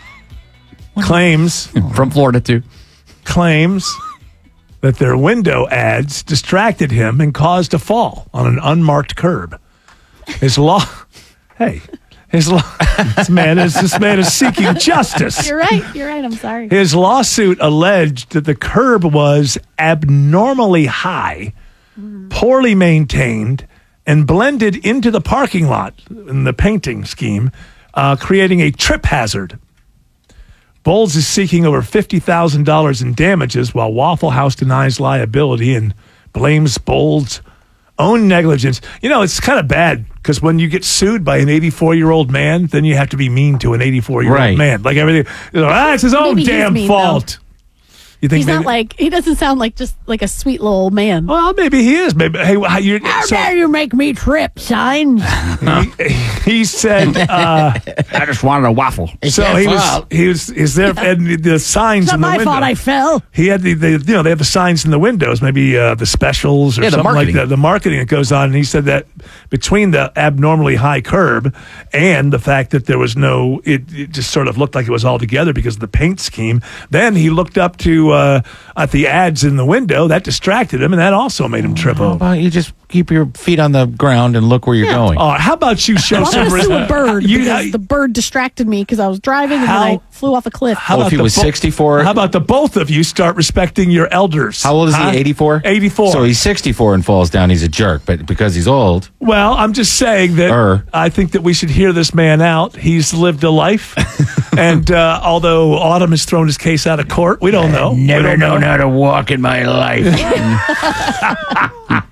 Claims, from Florida too, claims that their window ads distracted him and caused a fall on an unmarked curb. His law, hey, his law, this man is this man is seeking justice. You're right. You're right. I'm sorry. His lawsuit alleged that the curb was abnormally high, mm. poorly maintained, and blended into the parking lot in the painting scheme, uh, creating a trip hazard. Bowles is seeking over fifty thousand dollars in damages, while Waffle House denies liability and blames Bowles' own negligence. You know, it's kind of bad because when you get sued by an eighty-four-year-old man, then you have to be mean to an eighty-four-year-old right. man. Like everything, you know, ah, it's his own Maybe damn mean, fault. Though. You think he's maybe, not like, he doesn't sound like just like a sweet little old man. Well, maybe he is. Maybe hey, how you? How so, dare you make me trip, sign? He, he said, uh, "I just wanted a waffle." So he was, he was, is there and the signs It's not in the my window. fault I fell. He had the, the, you know, they have the signs in the windows, maybe uh, the specials or Yeah, the something like marketing. that. The marketing that goes on. And he said that between the abnormally high curb and the fact that there was no, it, it just sort of looked like it was all together because of the paint scheme. Then he looked up to uh, at the ads in the window. That distracted him, and that also made him trip How over. about you just keep your feet on the ground and look where you're going? Oh, how about you show I some wanted to sue a respect? bird You- because the bird distracted me because I was driving and How- then I flew off a cliff. How Oh, if he the was bo- sixty-four? How about the both of you start respecting your elders? How old is Huh? he? eighty-four? eighty-four. So he's sixty-four and falls down. He's a jerk, but because he's old. Well, I'm just saying that Er. I think that we should hear this man out. He's lived a life. and uh, although Autumn has thrown his case out of court, we don't know. We Never don't known know. how to walk in my life.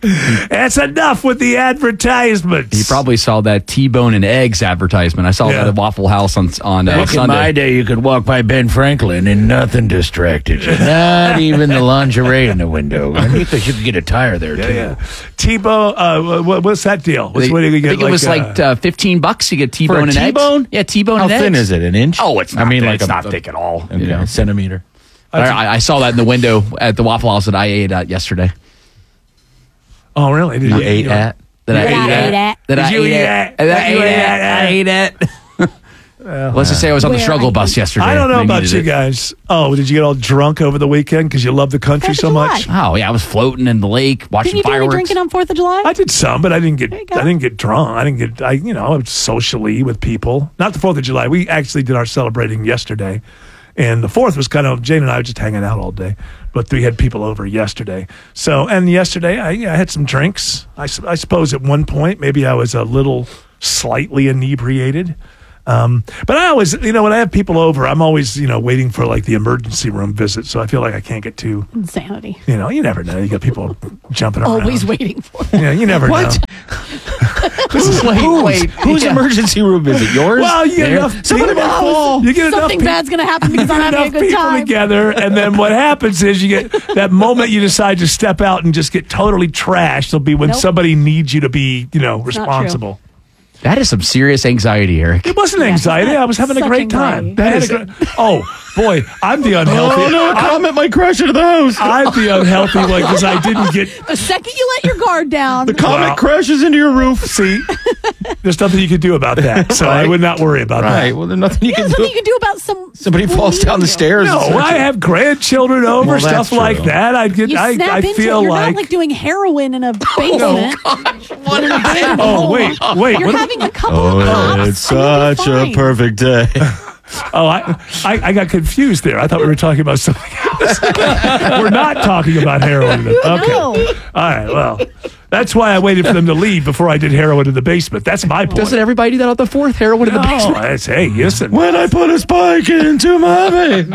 That's enough with the advertisements. He probably saw that T-bone and eggs advertisement. I saw Yeah. that at Waffle House on on uh, Back in Sunday. my day, you could walk by Ben Franklin and nothing distracted you. Not even the lingerie in the window. And you could, you could get a tire there, Yeah, too. yeah. T-bone, uh, what, what's that deal? What's, They- what do you I get, think it was uh, like uh, fifteen bucks. You get For T-bone a and eggs. T-bone? Yeah, T-bone How and eggs. thin is it? An inch? Oh, it's not. I mean, thick. like it's a- not a- thick at all. Okay, You know. a centimeter. I, I saw that in the window at the Waffle House that I ate at yesterday. Oh, really? Did You you ate at? That I Did ate I at? ate at? That I Did you ate eat at? at? That I Did you ate eat at? at? I ate at. Let's just say I was on the Where struggle I- bus yesterday. I don't know They about needed you it. guys. Oh, did you get all drunk over the weekend because you love the country so much? Oh yeah, I was floating in the lake watching Didn't you do any fireworks. drinking on Fourth of July? I did some, but I didn't get. There you go. I didn't get drunk. I didn't get. I you know I was socially with people. Not the Fourth of July. We actually did our celebrating yesterday, and the Fourth was kind of Jane and I were just hanging out all day. But we had people over yesterday. So and yesterday I, I had some drinks. I, s- I suppose at one point maybe I was a little slightly inebriated. Um, but I always, you know, when I have people over, I'm always, you know, waiting for like the emergency room visit. So I feel like I can't get too, Insanity. you know, you never know. You got people jumping around. Always waiting for it. Yeah, you never What? know. This is wait, Whose, wait. whose yeah. emergency room is it? Yours? Well, you get There? enough. Somebody you get might enough- fall. You get enough Something peop- bad's going to happen because you I'm get having a enough good people time. together, and then what happens is you get that moment you decide to step out and just get totally trashed. Will be when Nope. somebody needs you to be, you know, not true. responsible. That is some serious anxiety, Eric. It wasn't anxiety. I was having a Such great time. anxiety. I had a great- oh boy, I'm the unhealthy. Oh, no, a I'm, comment might crash into the house. I'm the unhealthy one because I didn't get. The second you let your guard down, The comet Wow. crashes into your roof. See, there's nothing you could do about that, so I Right. would not worry about Right. that. Well, there's nothing you yeah, can something do. you can do about some. Somebody falls down the stairs. No, and I have grandchildren over, Well, that's stuff like true. that. I get. You I, snap I into feel it. You're like. not like doing heroin in a basement. What in a abandoned Oh home. wait, wait. You're what- having a couple Oh, of pops. it's and you'll be such a fine. perfect day. Oh, I, I, I got confused there. I thought we were talking about something else. We're not talking about heroin. Okay. No. All right. Well, that's why I waited for them to leave before I did heroin in the basement. That's my point. Doesn't everybody do that on the fourth? Heroin in the No, basement. that's, hey, listen. When I put a spike into my vein.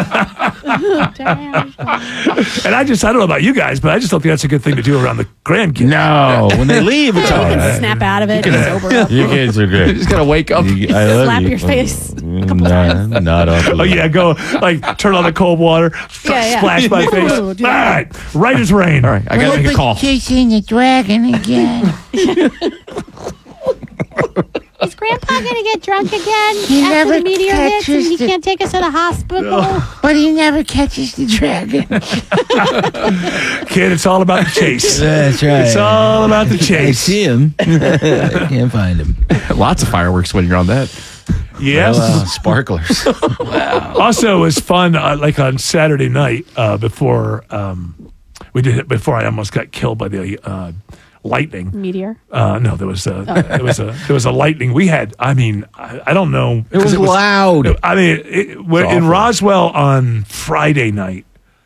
And I just, I don't know about you guys, but I just don't think that's a good thing to do around the grandkids. No, when they leave, it's all You can right. snap out of it and sober up. You kids are You great. just gotta wake up. You- I love Slap you. your face. Nah, not off. Oh, yeah, go, like, turn on the cold water, Yeah, yeah. splash my face. Ooh, All do that. right. Right as rain. All right, I gotta make a call. Chasing the dragon again. Is Grandpa going to get drunk again He after never the meteor hits and catches he the- can't take us to the hospital? But he never catches the dragon. Kid, it's all about the chase. That's right. It's all about the I chase. see him. I can't find him. Lots of fireworks when you're on that. Yes. Well, uh, sparklers. Also, it was fun. Uh, like on Saturday night, uh, before um, we did it, before I almost got killed by the uh, lightning. Meteor? Uh, no, there was a there was a there was a lightning. We had. I mean, I, I don't know. It was loud. I mean, it, when, in awful. Roswell on Friday night,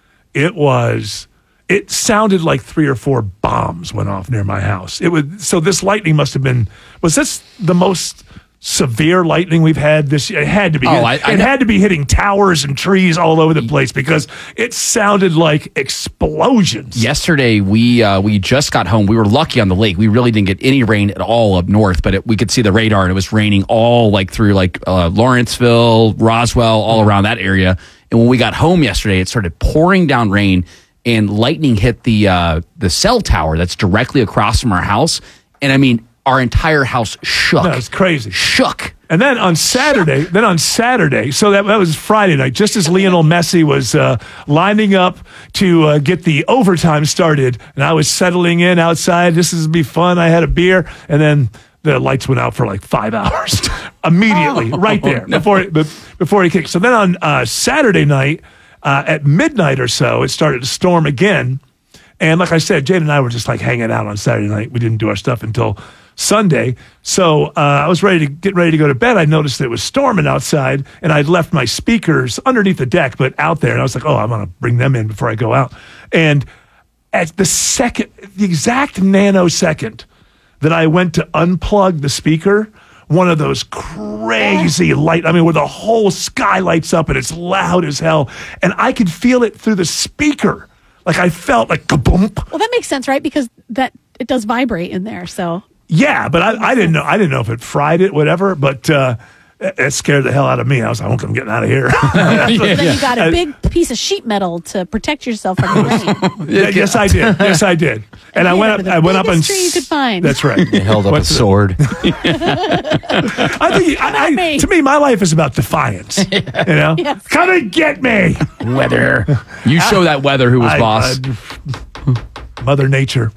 it was. It sounded like three or four bombs went off near my house. It was so. This lightning must have been. Was this the most severe lightning we've had this year? It had to be. Oh, it I- I it know- had to be hitting towers and trees all over the place because it sounded like explosions. Yesterday, we uh, we just got home. We were lucky on the lake. We really didn't get any rain at all up north, but it, we could see the radar, and it was raining all like through like uh, Lawrenceville, Roswell, all around that area. And when we got home yesterday, it started pouring down rain, and lightning hit the uh, the cell tower that's directly across from our house. And I mean, our entire house shook. No, it's crazy. Shook. And then on Saturday, then on Saturday, so that, that was Friday night, just as Lionel Messi was uh, lining up to uh, get the overtime started, and I was settling in outside. This is be fun. I had a beer, and then the lights went out for like five hours immediately, Oh, right there no. before it, be- before he kicked. So then on uh, Saturday night, uh, at midnight or so, it started to storm again. And like I said, Jane and I were just like hanging out on Saturday night. We didn't do our stuff until Sunday. So uh, I was ready to get ready to go to bed. I noticed that it was storming outside, and I'd left my speakers underneath the deck, but out there. And I was like, oh, I'm going to bring them in before I go out. And at the second, the exact nanosecond that I went to unplug the speaker, one of those crazy light, I mean, where the whole sky lights up and it's loud as hell. And I could feel it through the speaker. like I felt like kaboom. Well, that makes sense, right? Because that it does vibrate in there. So yeah, but I, I didn't know. I didn't know if it fried it, whatever. But uh, it, it scared the hell out of me. I was like, I'm getting out of here. But then you got a big piece of sheet metal to protect yourself from the rain. Yeah, yes, I did. Yes, I did. And, and I went up. I went up and tree you could find. That's right. He held up a sword. I think I, I, to me, my life is about defiance. You know, Yes. come and get me, Weather. You show that weather who was I- boss. I- Mother Nature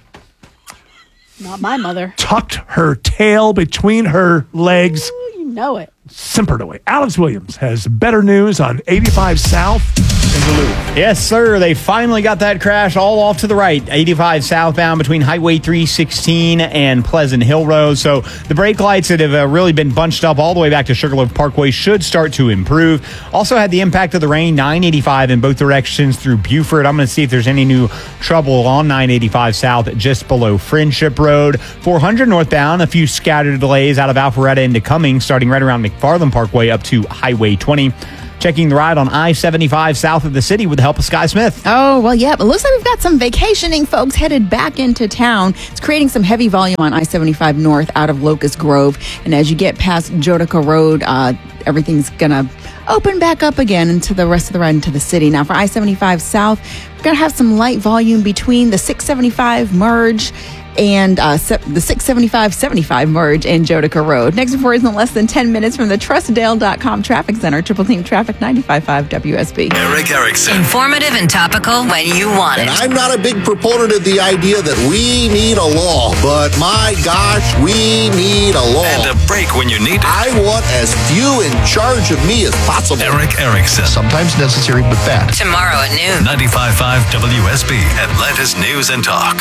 Not my mother. tucked her tail between her legs, Ooh, you know it. simpered away. Alex Williams has better news on eighty-five South in Duluth. Yes, sir. They finally got that crash all off to the right. eighty-five southbound between Highway three sixteen and Pleasant Hill Road. So the brake lights that have uh, really been bunched up all the way back to Sugarloaf Parkway should start to improve. Also had the impact of the rain, nine eighty-five in both directions through Buford. I'm going to see if there's any new trouble on nine eighty-five South just below Friendship Road. four hundred northbound, a few scattered delays out of Alpharetta into Cummings, starting right around McFarland Parkway up to Highway twenty. Checking the ride on I seventy-five south of the city with the help of Sky Smith. Oh, well, yeah, but looks like we've got some vacationing folks headed back into town. It's creating some heavy volume on I seventy-five north out of Locust Grove. And as you get past Jodica Road, uh, everything's going to open back up again into the rest of the ride into the city. Now, for I seventy-five south, we're going to have some light volume between the six seventy-five merge and uh, se- the six seventy-five seventy-five merge in Jodica Road. Next report is in less than ten minutes from the Trustdale dot com Traffic Center. Triple Team Traffic ninety-five point five W S B. Eric Erickson. Informative and topical when you want it. And I'm not a big proponent of the idea that we need a law, but my gosh, we need a law. And a break when you need it. I want as few in charge of me as possible. Eric Erickson. Sometimes necessary, but bad. Tomorrow at noon. ninety-five point five W S B, Atlanta's News and Talk.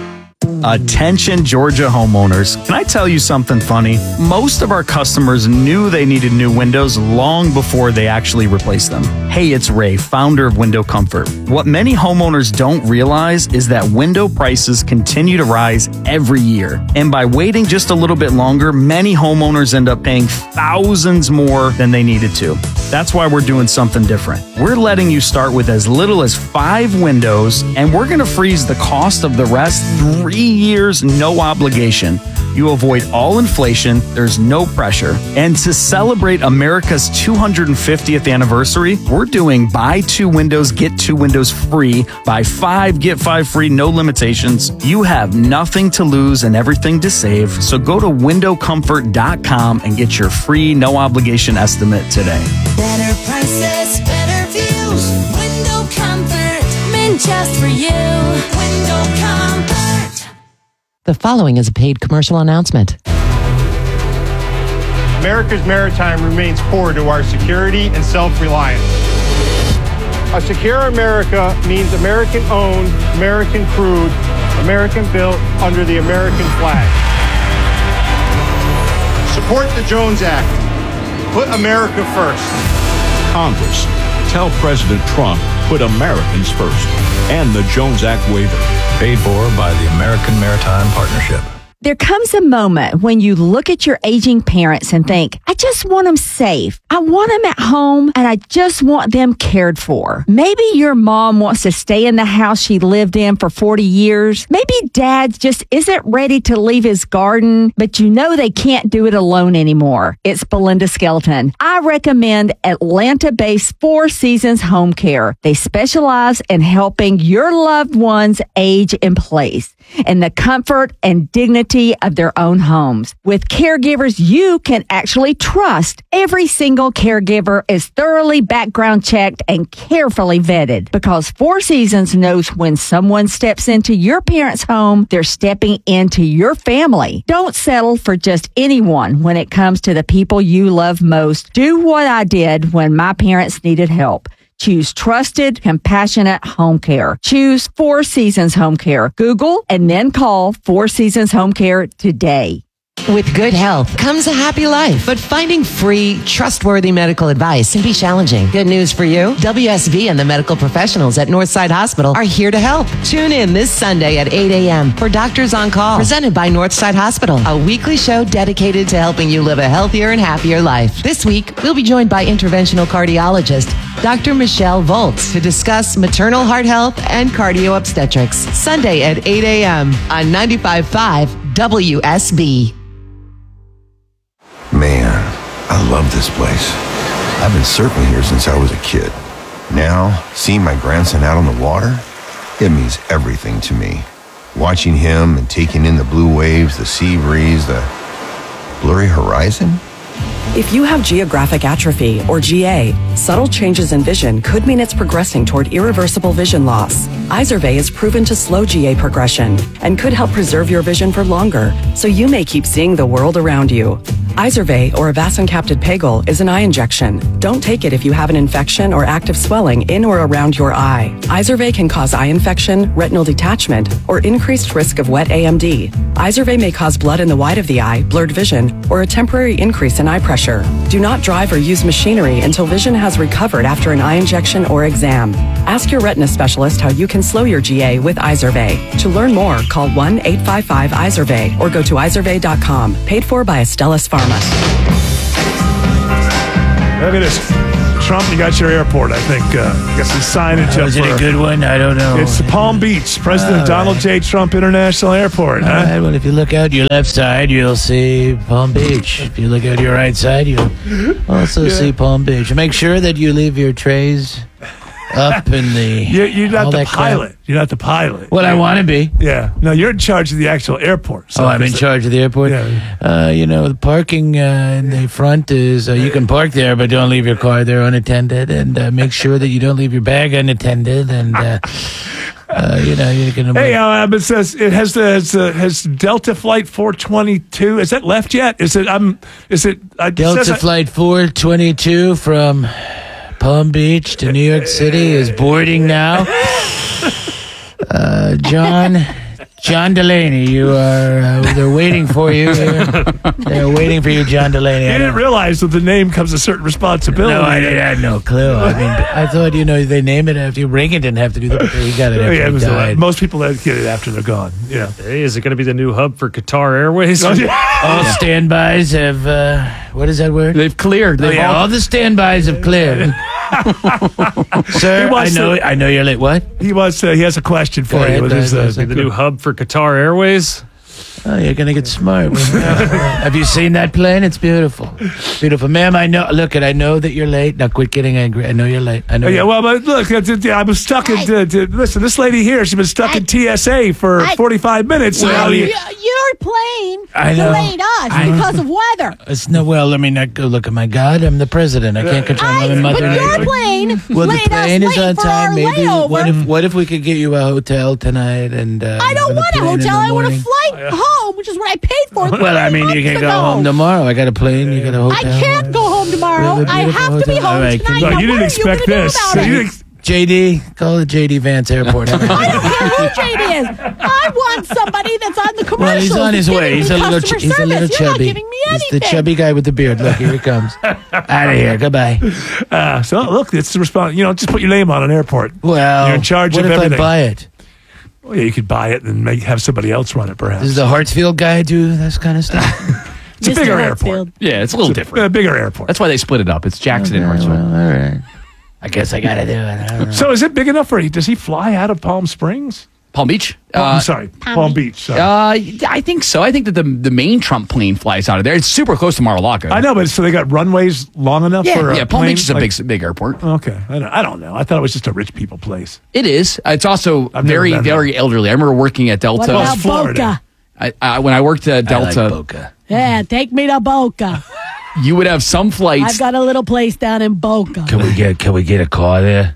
Attention Georgia homeowners. Can I tell you something funny? Most of our customers knew they needed new windows long before they actually replaced them. Hey, it's Ray, founder of Window Comfort. What many homeowners don't realize is that window prices continue to rise every year. And by waiting just a little bit longer, many homeowners end up paying thousands more than they needed to. That's why we're doing something different. We're letting you start with as little as five windows, and we're going to freeze the cost of the rest three years, no obligation. You avoid all inflation, there's no pressure. And to celebrate America's two hundred fiftieth anniversary, we're doing buy two windows, get two windows free. Buy five, get five free, no limitations. You have nothing to lose and everything to save. So go to window comfort dot com and get your free, no obligation estimate today. Better prices, better views. Window Comfort, meant just for you. Window Comfort. The following is a paid commercial announcement. America's maritime remains core to our security and self-reliance. A secure America means American-owned, American-crewed, American-built under the American flag. Support the Jones Act. Put America first. Congress, tell President Trump, put Americans first. And the Jones Act waiver. Paid for by the American Maritime Partnership. There comes a moment when you look at your aging parents and think, I just want them safe. I want them at home and I just want them cared for. Maybe your mom wants to stay in the house she lived in for forty years. Maybe dad just isn't ready to leave his garden, but you know they can't do it alone anymore. It's Belinda Skelton. I recommend Atlanta-based Four Seasons Home Care. They specialize in helping your loved ones age in place in the comfort and dignity of their own homes. With caregivers you can actually trust, every single caregiver is thoroughly background checked and carefully vetted because Four Seasons knows when someone steps into your parents' home, they're stepping into your family. Don't settle for just anyone when it comes to the people you love most. Do what I did when my parents needed help. Choose trusted, compassionate home care. Choose Four Seasons Home Care. Google and then call Four Seasons Home Care today. With good health comes a happy life. But finding free, trustworthy medical advice can be challenging. Good news for you. W S V and the medical professionals at Northside Hospital are here to help. Tune in this Sunday at eight a.m. for Doctors on Call, presented by Northside Hospital, a weekly show dedicated to helping you live a healthier and happier life. This week, we'll be joined by interventional cardiologist Doctor Michelle Volz to discuss maternal heart health and cardio obstetrics. Sunday at eight a.m. on ninety-five point five W S B. Man, I love this place. I've been surfing here since I was a kid. Now, seeing my grandson out on the water, it means everything to me. Watching him and taking in the blue waves, the sea breeze, the blurry horizon. If you have geographic atrophy, or G A, subtle changes in vision could mean it's progressing toward irreversible vision loss. Izervay is proven to slow G A progression and could help preserve your vision for longer, so you may keep seeing the world around you. Izervay, or avacincaptad pegol, is an eye injection. Don't take it if you have an infection or active swelling in or around your eye. Izervay can cause eye infection, retinal detachment, or increased risk of wet A M D. Izervay may cause blood in the white of the eye, blurred vision, or a temporary increase in eye pressure. Do not drive or use machinery until vision has recovered after an eye injection or exam. Ask your retina specialist how you can slow your G A with Izervay. To learn more, call one eight five five Izervay or go to izervay dot com. Paid for by Astellas Pharma. Look at this. Trump, you got your airport, I think. Uh, I guess the signage Oh, up is it for- a good one? I don't know. It's Palm Beach, President All Donald J. Trump International Airport. All huh? right, well, if you look out your left side, you'll see Palm Beach. If you look out your right side, you'll also Yeah. see Palm Beach. Make sure that you leave your trays up in the. You're, you're not all the that crap. pilot. You're not the pilot. Well, I You're- want to be. Yeah. No, you're in charge of the actual airport. oh, I'm in charge of the airport. Uh, you know, the parking uh, in the front is uh, you can park there, but don't leave your car there unattended, and uh, make sure that you don't leave your bag unattended, and uh, uh, you know you can. Hey, uh, it says it has the has, uh, has Delta Flight four twenty-two. Is that left yet? Is it? I'm. Is it? Uh, it Delta says I- Flight four twenty-two from Palm Beach to New York City is boarding now. Uh, John, John Delaney, you are. Uh, they're waiting for you. They're, they're waiting for you, John Delaney. You I didn't realize with the name comes a certain responsibility. No, I, didn't- I had no clue. I mean, I thought, you know, they name it after you. Reagan didn't have to do that, but he got it after Yeah, it he was the- died. most people that get it after they're gone. Yeah. Hey, is it going to be the new hub for Qatar Airways? Oh, yeah. All standbys have, uh, what is that word? They've cleared. Oh, They've yeah, all- all the standbys have cleared. Sir, He I wants know, to- I know you're late. What? He wants. Uh, he has a question for Go you. ahead, What is go this? ahead. the new hub for Qatar Airways? Oh, you're gonna get smart. Have you seen that plane? It's beautiful, beautiful, ma'am. I know. Look, at I know that you're late. Now quit getting angry. I know you're late. I know. Oh, yeah, you're- well, but look, uh, t- t- I was stuck in. t- t- listen, this lady here, she's been stuck in T S A for I- forty-five minutes. so now Well, you- y- your plane I know. delayed us I know. because of weather. It's no. Well, I mean, I go look. My God, I'm the president. I can't control my But mother. your plane Well, the laid plane us is late on for time. our Maybe. layover. What if? What if we could get you a hotel tonight? And uh, I don't on the want a plane in hotel. the I want a morning? flight home, which is what I paid for. Well, I three mean, you months can go ago. home tomorrow. I got a plane. You got a I hotel. can't go home tomorrow. We have a I beautiful have to be hotel. home All right, tonight. can- Now, what are you gonna do about it? J D, call it J D Vance Airport. I don't care who J D is. I want somebody that's on the commercials. Well, he's on his giving way. me He's a little, customer ch- he's a little service. You're not chubby. giving me He's anything. the chubby guy with the beard. Look, here he comes. Out of here. Goodbye. Uh, so look, it's the response. You know, just put your name on an airport. Well, you're in charge what of if I everything. buy it? Well, yeah, you could buy it and make, have somebody else run it, perhaps. Does the Hartsfield guy do this kind of stuff? It's a Mister bigger Hatfield. airport. Yeah, it's a little It's a- different. a bigger airport. That's why they split it up. It's Jackson and Okay, Hartsville. well, all right. I guess I got to do it. I don't know. So is it big enough for? Does he fly out of Palm Springs? Palm Beach? Oh, Uh, I'm sorry, Palm Beach. Sorry. Uh, I think so. I think that the the main Trump plane flies out of there. It's super close to Mar-a-Lago. I know, but so they got runways long enough Yeah, for a yeah. Palm plane? Beach is a Like- big big airport. Okay, I don't, I don't know. I thought it was just a rich people place. It is. It's also I've never very been very elderly. I remember working at Delta. What about It's Florida. Boca? I, I, when I worked at I like Delta, Boca. Yeah, take me to Boca. you would have some I've flights. got a little place down in Boca. Can we get Can we get a car there?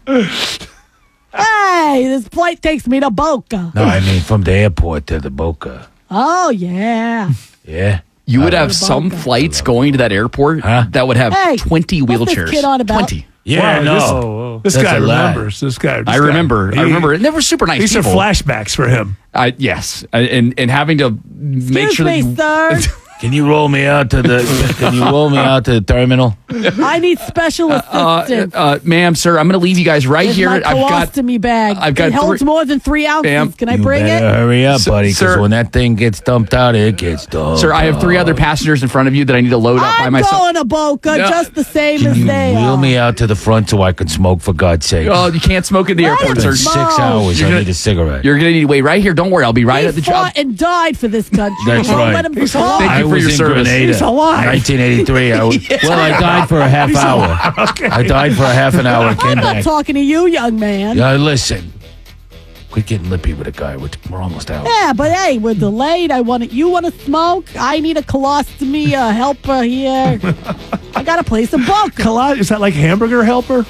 Hey, this flight takes me to Boca. No, I mean from the airport to the Boca. Oh, yeah. Yeah. You would I have love some Boca. flights going to that airport Huh? that would have Hey, twenty what's this wheelchairs. kid on about? Twenty. Yeah, Wow, no. this- Oh, This That's guy a lie. remembers. This guy. I this guy- remember. I he- remember. And they were super nice These are people. flashbacks for him. Uh, yes, Uh, and and having to make Excuse sure me, that you, sir. Can you roll me out to the? Can you roll me out to the terminal? I need special Uh, assistance. uh, ma'am, sir, I'm going to leave you guys right It's here. my I've got. colostomy bag. I've got it holds three- more than three ounces. Ma'am. Can I You bring better it? hurry up, S- buddy, because sir- when that thing gets dumped out, it gets dumped. Sir, I have three other passengers in front of you that I need to load up by I'm myself. going to Boca No. just the same Can as you they wheel are. me out to the front so I can smoke, for God's sake? Oh, you can't smoke in the airport, It's sir. been six hours. You're I gonna- need a cigarette. You're going to need to wait right here. Don't worry. I'll be right he at the fought job. and died for this country. That's Don't right. let him He's talk. alive. Thank I you for was your in service. Grenada, He's alive. nineteen eighty-three. I was, well, I died for a half He's hour. alive. Okay. I died for a half an hour and I'm came not back. talking to you, young man. Yeah, listen. Quit getting lippy with a guy. We're, we're almost out. Yeah, but hey, we're delayed. I want to, you want to smoke? I need a colostomy uh, helper here. I got a place in Boca. Colo- Is that like hamburger helper?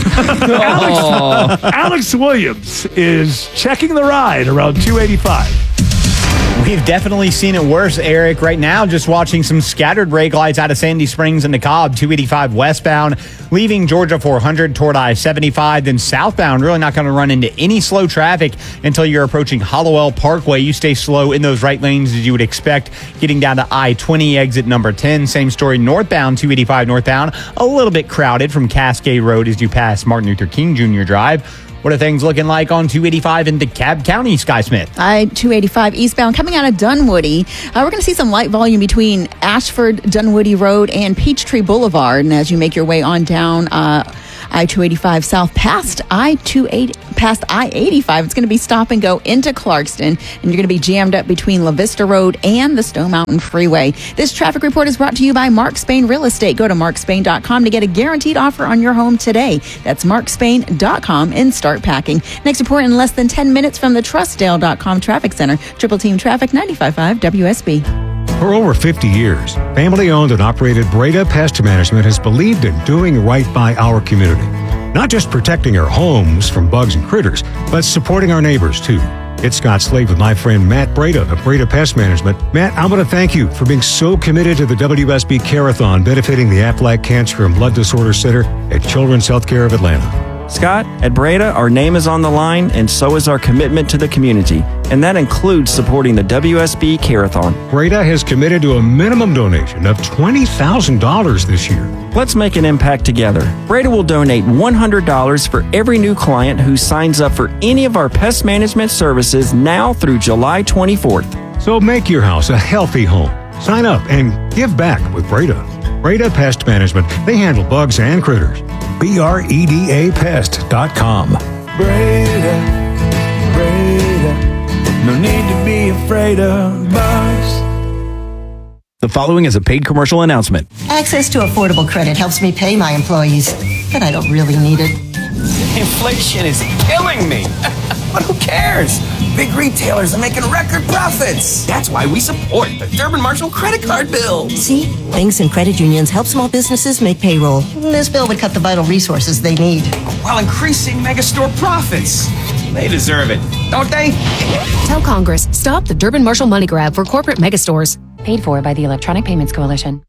Alex, Alex Williams is checking the ride around two eighty-five. We've definitely seen it worse, Eric. Right now, just watching some scattered brake lights out of Sandy Springs into Cobb, two eighty-five westbound, leaving Georgia four hundred toward I seventy-five, then southbound. Really not going to run into any slow traffic until you're approaching Hollowell Parkway. You stay slow in those right lanes as you would expect. Getting down to I twenty, exit number ten. Same story northbound, two eighty-five northbound. A little bit crowded from Cascade Road as you pass Martin Luther King Junior Drive. What are things looking like on two eighty-five in DeKalb County, Sky Smith? I two eighty-five eastbound coming out of Dunwoody. Uh, we're going to see some light volume between Ashford, Dunwoody Road, and Peachtree Boulevard. And as you make your way on down uh, I two eighty-five south past I twenty-eight, past I eighty-five, it's going to be stop and go into Clarkston, and you're going to be jammed up between La Vista Road and the Stone Mountain Freeway. This traffic report is brought to you by Mark Spain Real Estate. Go to mark spain dot com to get a guaranteed offer on your home today. That's mark spain dot com and start packing. Next report in less than ten minutes from the trustdale dot com Traffic Center. Triple Team Traffic, ninety-five point five W S B. For over fifty years, family-owned and operated Breda Pest Management has believed in doing right by our community. Not just protecting our homes from bugs and critters, but supporting our neighbors, too. It's Scott Slade with my friend Matt Breda of Breda Pest Management. Matt, I want to thank you for being so committed to the W S B Care-a-thon benefiting the Aflac Cancer and Blood Disorder Center at Children's Healthcare of Atlanta. Scott, at Breda, our name is on the line, and so is our commitment to the community. And that includes supporting the W S B Care-a-thon. Breda has committed to a minimum donation of twenty thousand dollars this year. Let's make an impact together. Breda will donate one hundred dollars for every new client who signs up for any of our pest management services now through July twenty-fourth. So make your house a healthy home. Sign up and give back with Breda. Breda Pest Management. They handle bugs and critters. B R E D A pest dot com. Breda, Breda, no need to be afraid of bugs. The following is a paid commercial announcement. Access to affordable credit helps me pay my employees, but I don't really need it. Inflation is killing me. But who cares? Big retailers are making record profits. That's why we support the Durbin Marshall credit card bill. See? Banks and credit unions help small businesses make payroll. This bill would cut the vital resources they need. While increasing megastore profits. They deserve it, don't they? Tell Congress, stop the Durbin Marshall money grab for corporate megastores. Paid for by the Electronic Payments Coalition.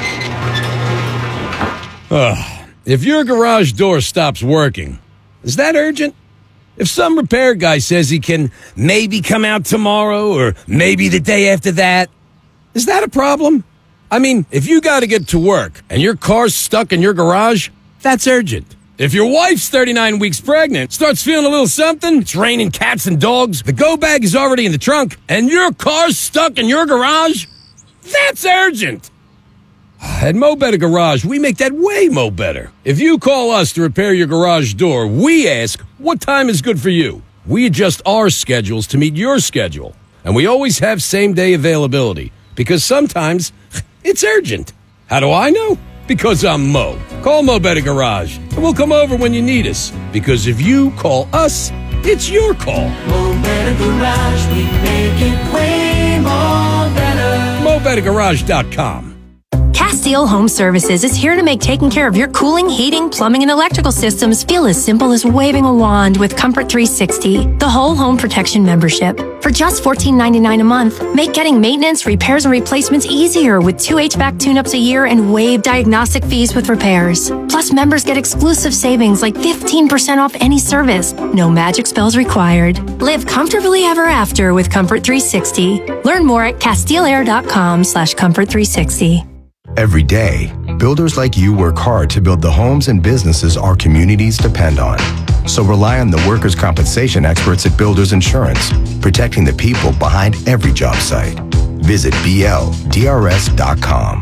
Ugh. If your garage door stops working, is that urgent? If some repair guy says he can maybe come out tomorrow or maybe the day after that, is that a problem? I mean, if you got to get to work and your car's stuck in your garage, that's urgent. If your wife's thirty-nine weeks pregnant, starts feeling a little something, it's raining cats and dogs, the go bag is already in the trunk, and your car's stuck in your garage, that's urgent. At Mo Better Garage, we make that way mo better. If you call us to repair your garage door, we ask, what time is good for you? We adjust our schedules to meet your schedule. And we always have same-day availability, because sometimes it's urgent. How do I know? Because I'm Mo. Call Mo Better Garage, and we'll come over when you need us. Because if you call us, it's your call. Mo Better Garage, we make it way more better. Mo Better Garage dot com. Cast Castile Home Services is here to make taking care of your cooling, heating, plumbing, and electrical systems feel as simple as waving a wand with Comfort three sixty, the whole home protection membership. For just fourteen ninety-nine a month, make getting maintenance, repairs, and replacements easier with two H V A C tune-ups a year and waive diagnostic fees with repairs. Plus, members get exclusive savings like fifteen percent off any service. No magic spells required. Live comfortably ever after with Comfort three sixty. Learn more at castileair.com slash comfort 360. Every day, builders like you work hard to build the homes and businesses our communities depend on. So rely on the workers' compensation experts at Builders Insurance, protecting the people behind every job site. Visit B L D R S dot com.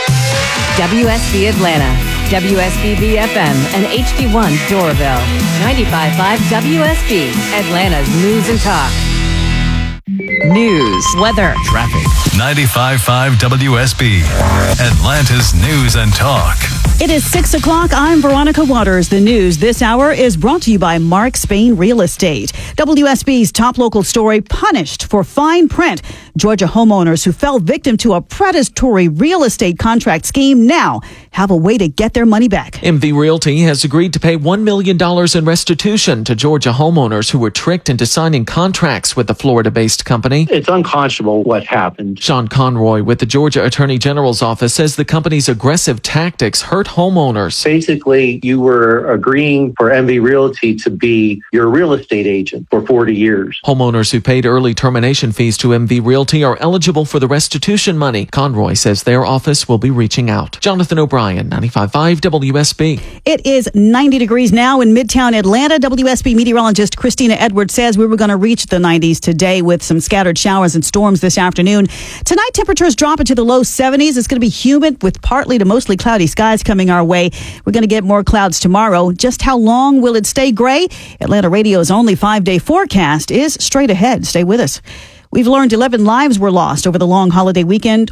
W S B Atlanta, W S B B F M, and H D one Doraville. ninety-five point five W S B, Atlanta's News and Talk. News, weather, traffic. ninety-five point five W S B, Atlanta's News and Talk. It is six o'clock. I'm Veronica Waters. The news this hour is brought to you by Mark Spain Real Estate. W S B's top local story, punished for fine print. Georgia homeowners who fell victim to a predatory real estate contract scheme now have a way to get their money back. M V Realty has agreed to pay one million dollars in restitution to Georgia homeowners who were tricked into signing contracts with the Florida-based company. It's unconscionable what happened. Sean Conroy with the Georgia Attorney General's office says the company's aggressive tactics hurt homeowners. Basically, you were agreeing for M V Realty to be your real estate agent for forty years. Homeowners who paid early termination fees to M V Realty are eligible for the restitution money. Conroy says their office will be reaching out. Jonathan O'Brien, ninety-five point five W S B. It is ninety degrees now in Midtown Atlanta. W S B meteorologist Christina Edwards says we were going to reach the nineties today with some scattered showers and storms this afternoon. Tonight, temperatures drop into the low seventies. It's going to be humid with partly to mostly cloudy skies coming our way. We're going to get more clouds tomorrow. Just how long will it stay gray? Atlanta Radio's only five-day forecast is straight ahead. Stay with us. We've learned eleven lives were lost over the long holiday weekend.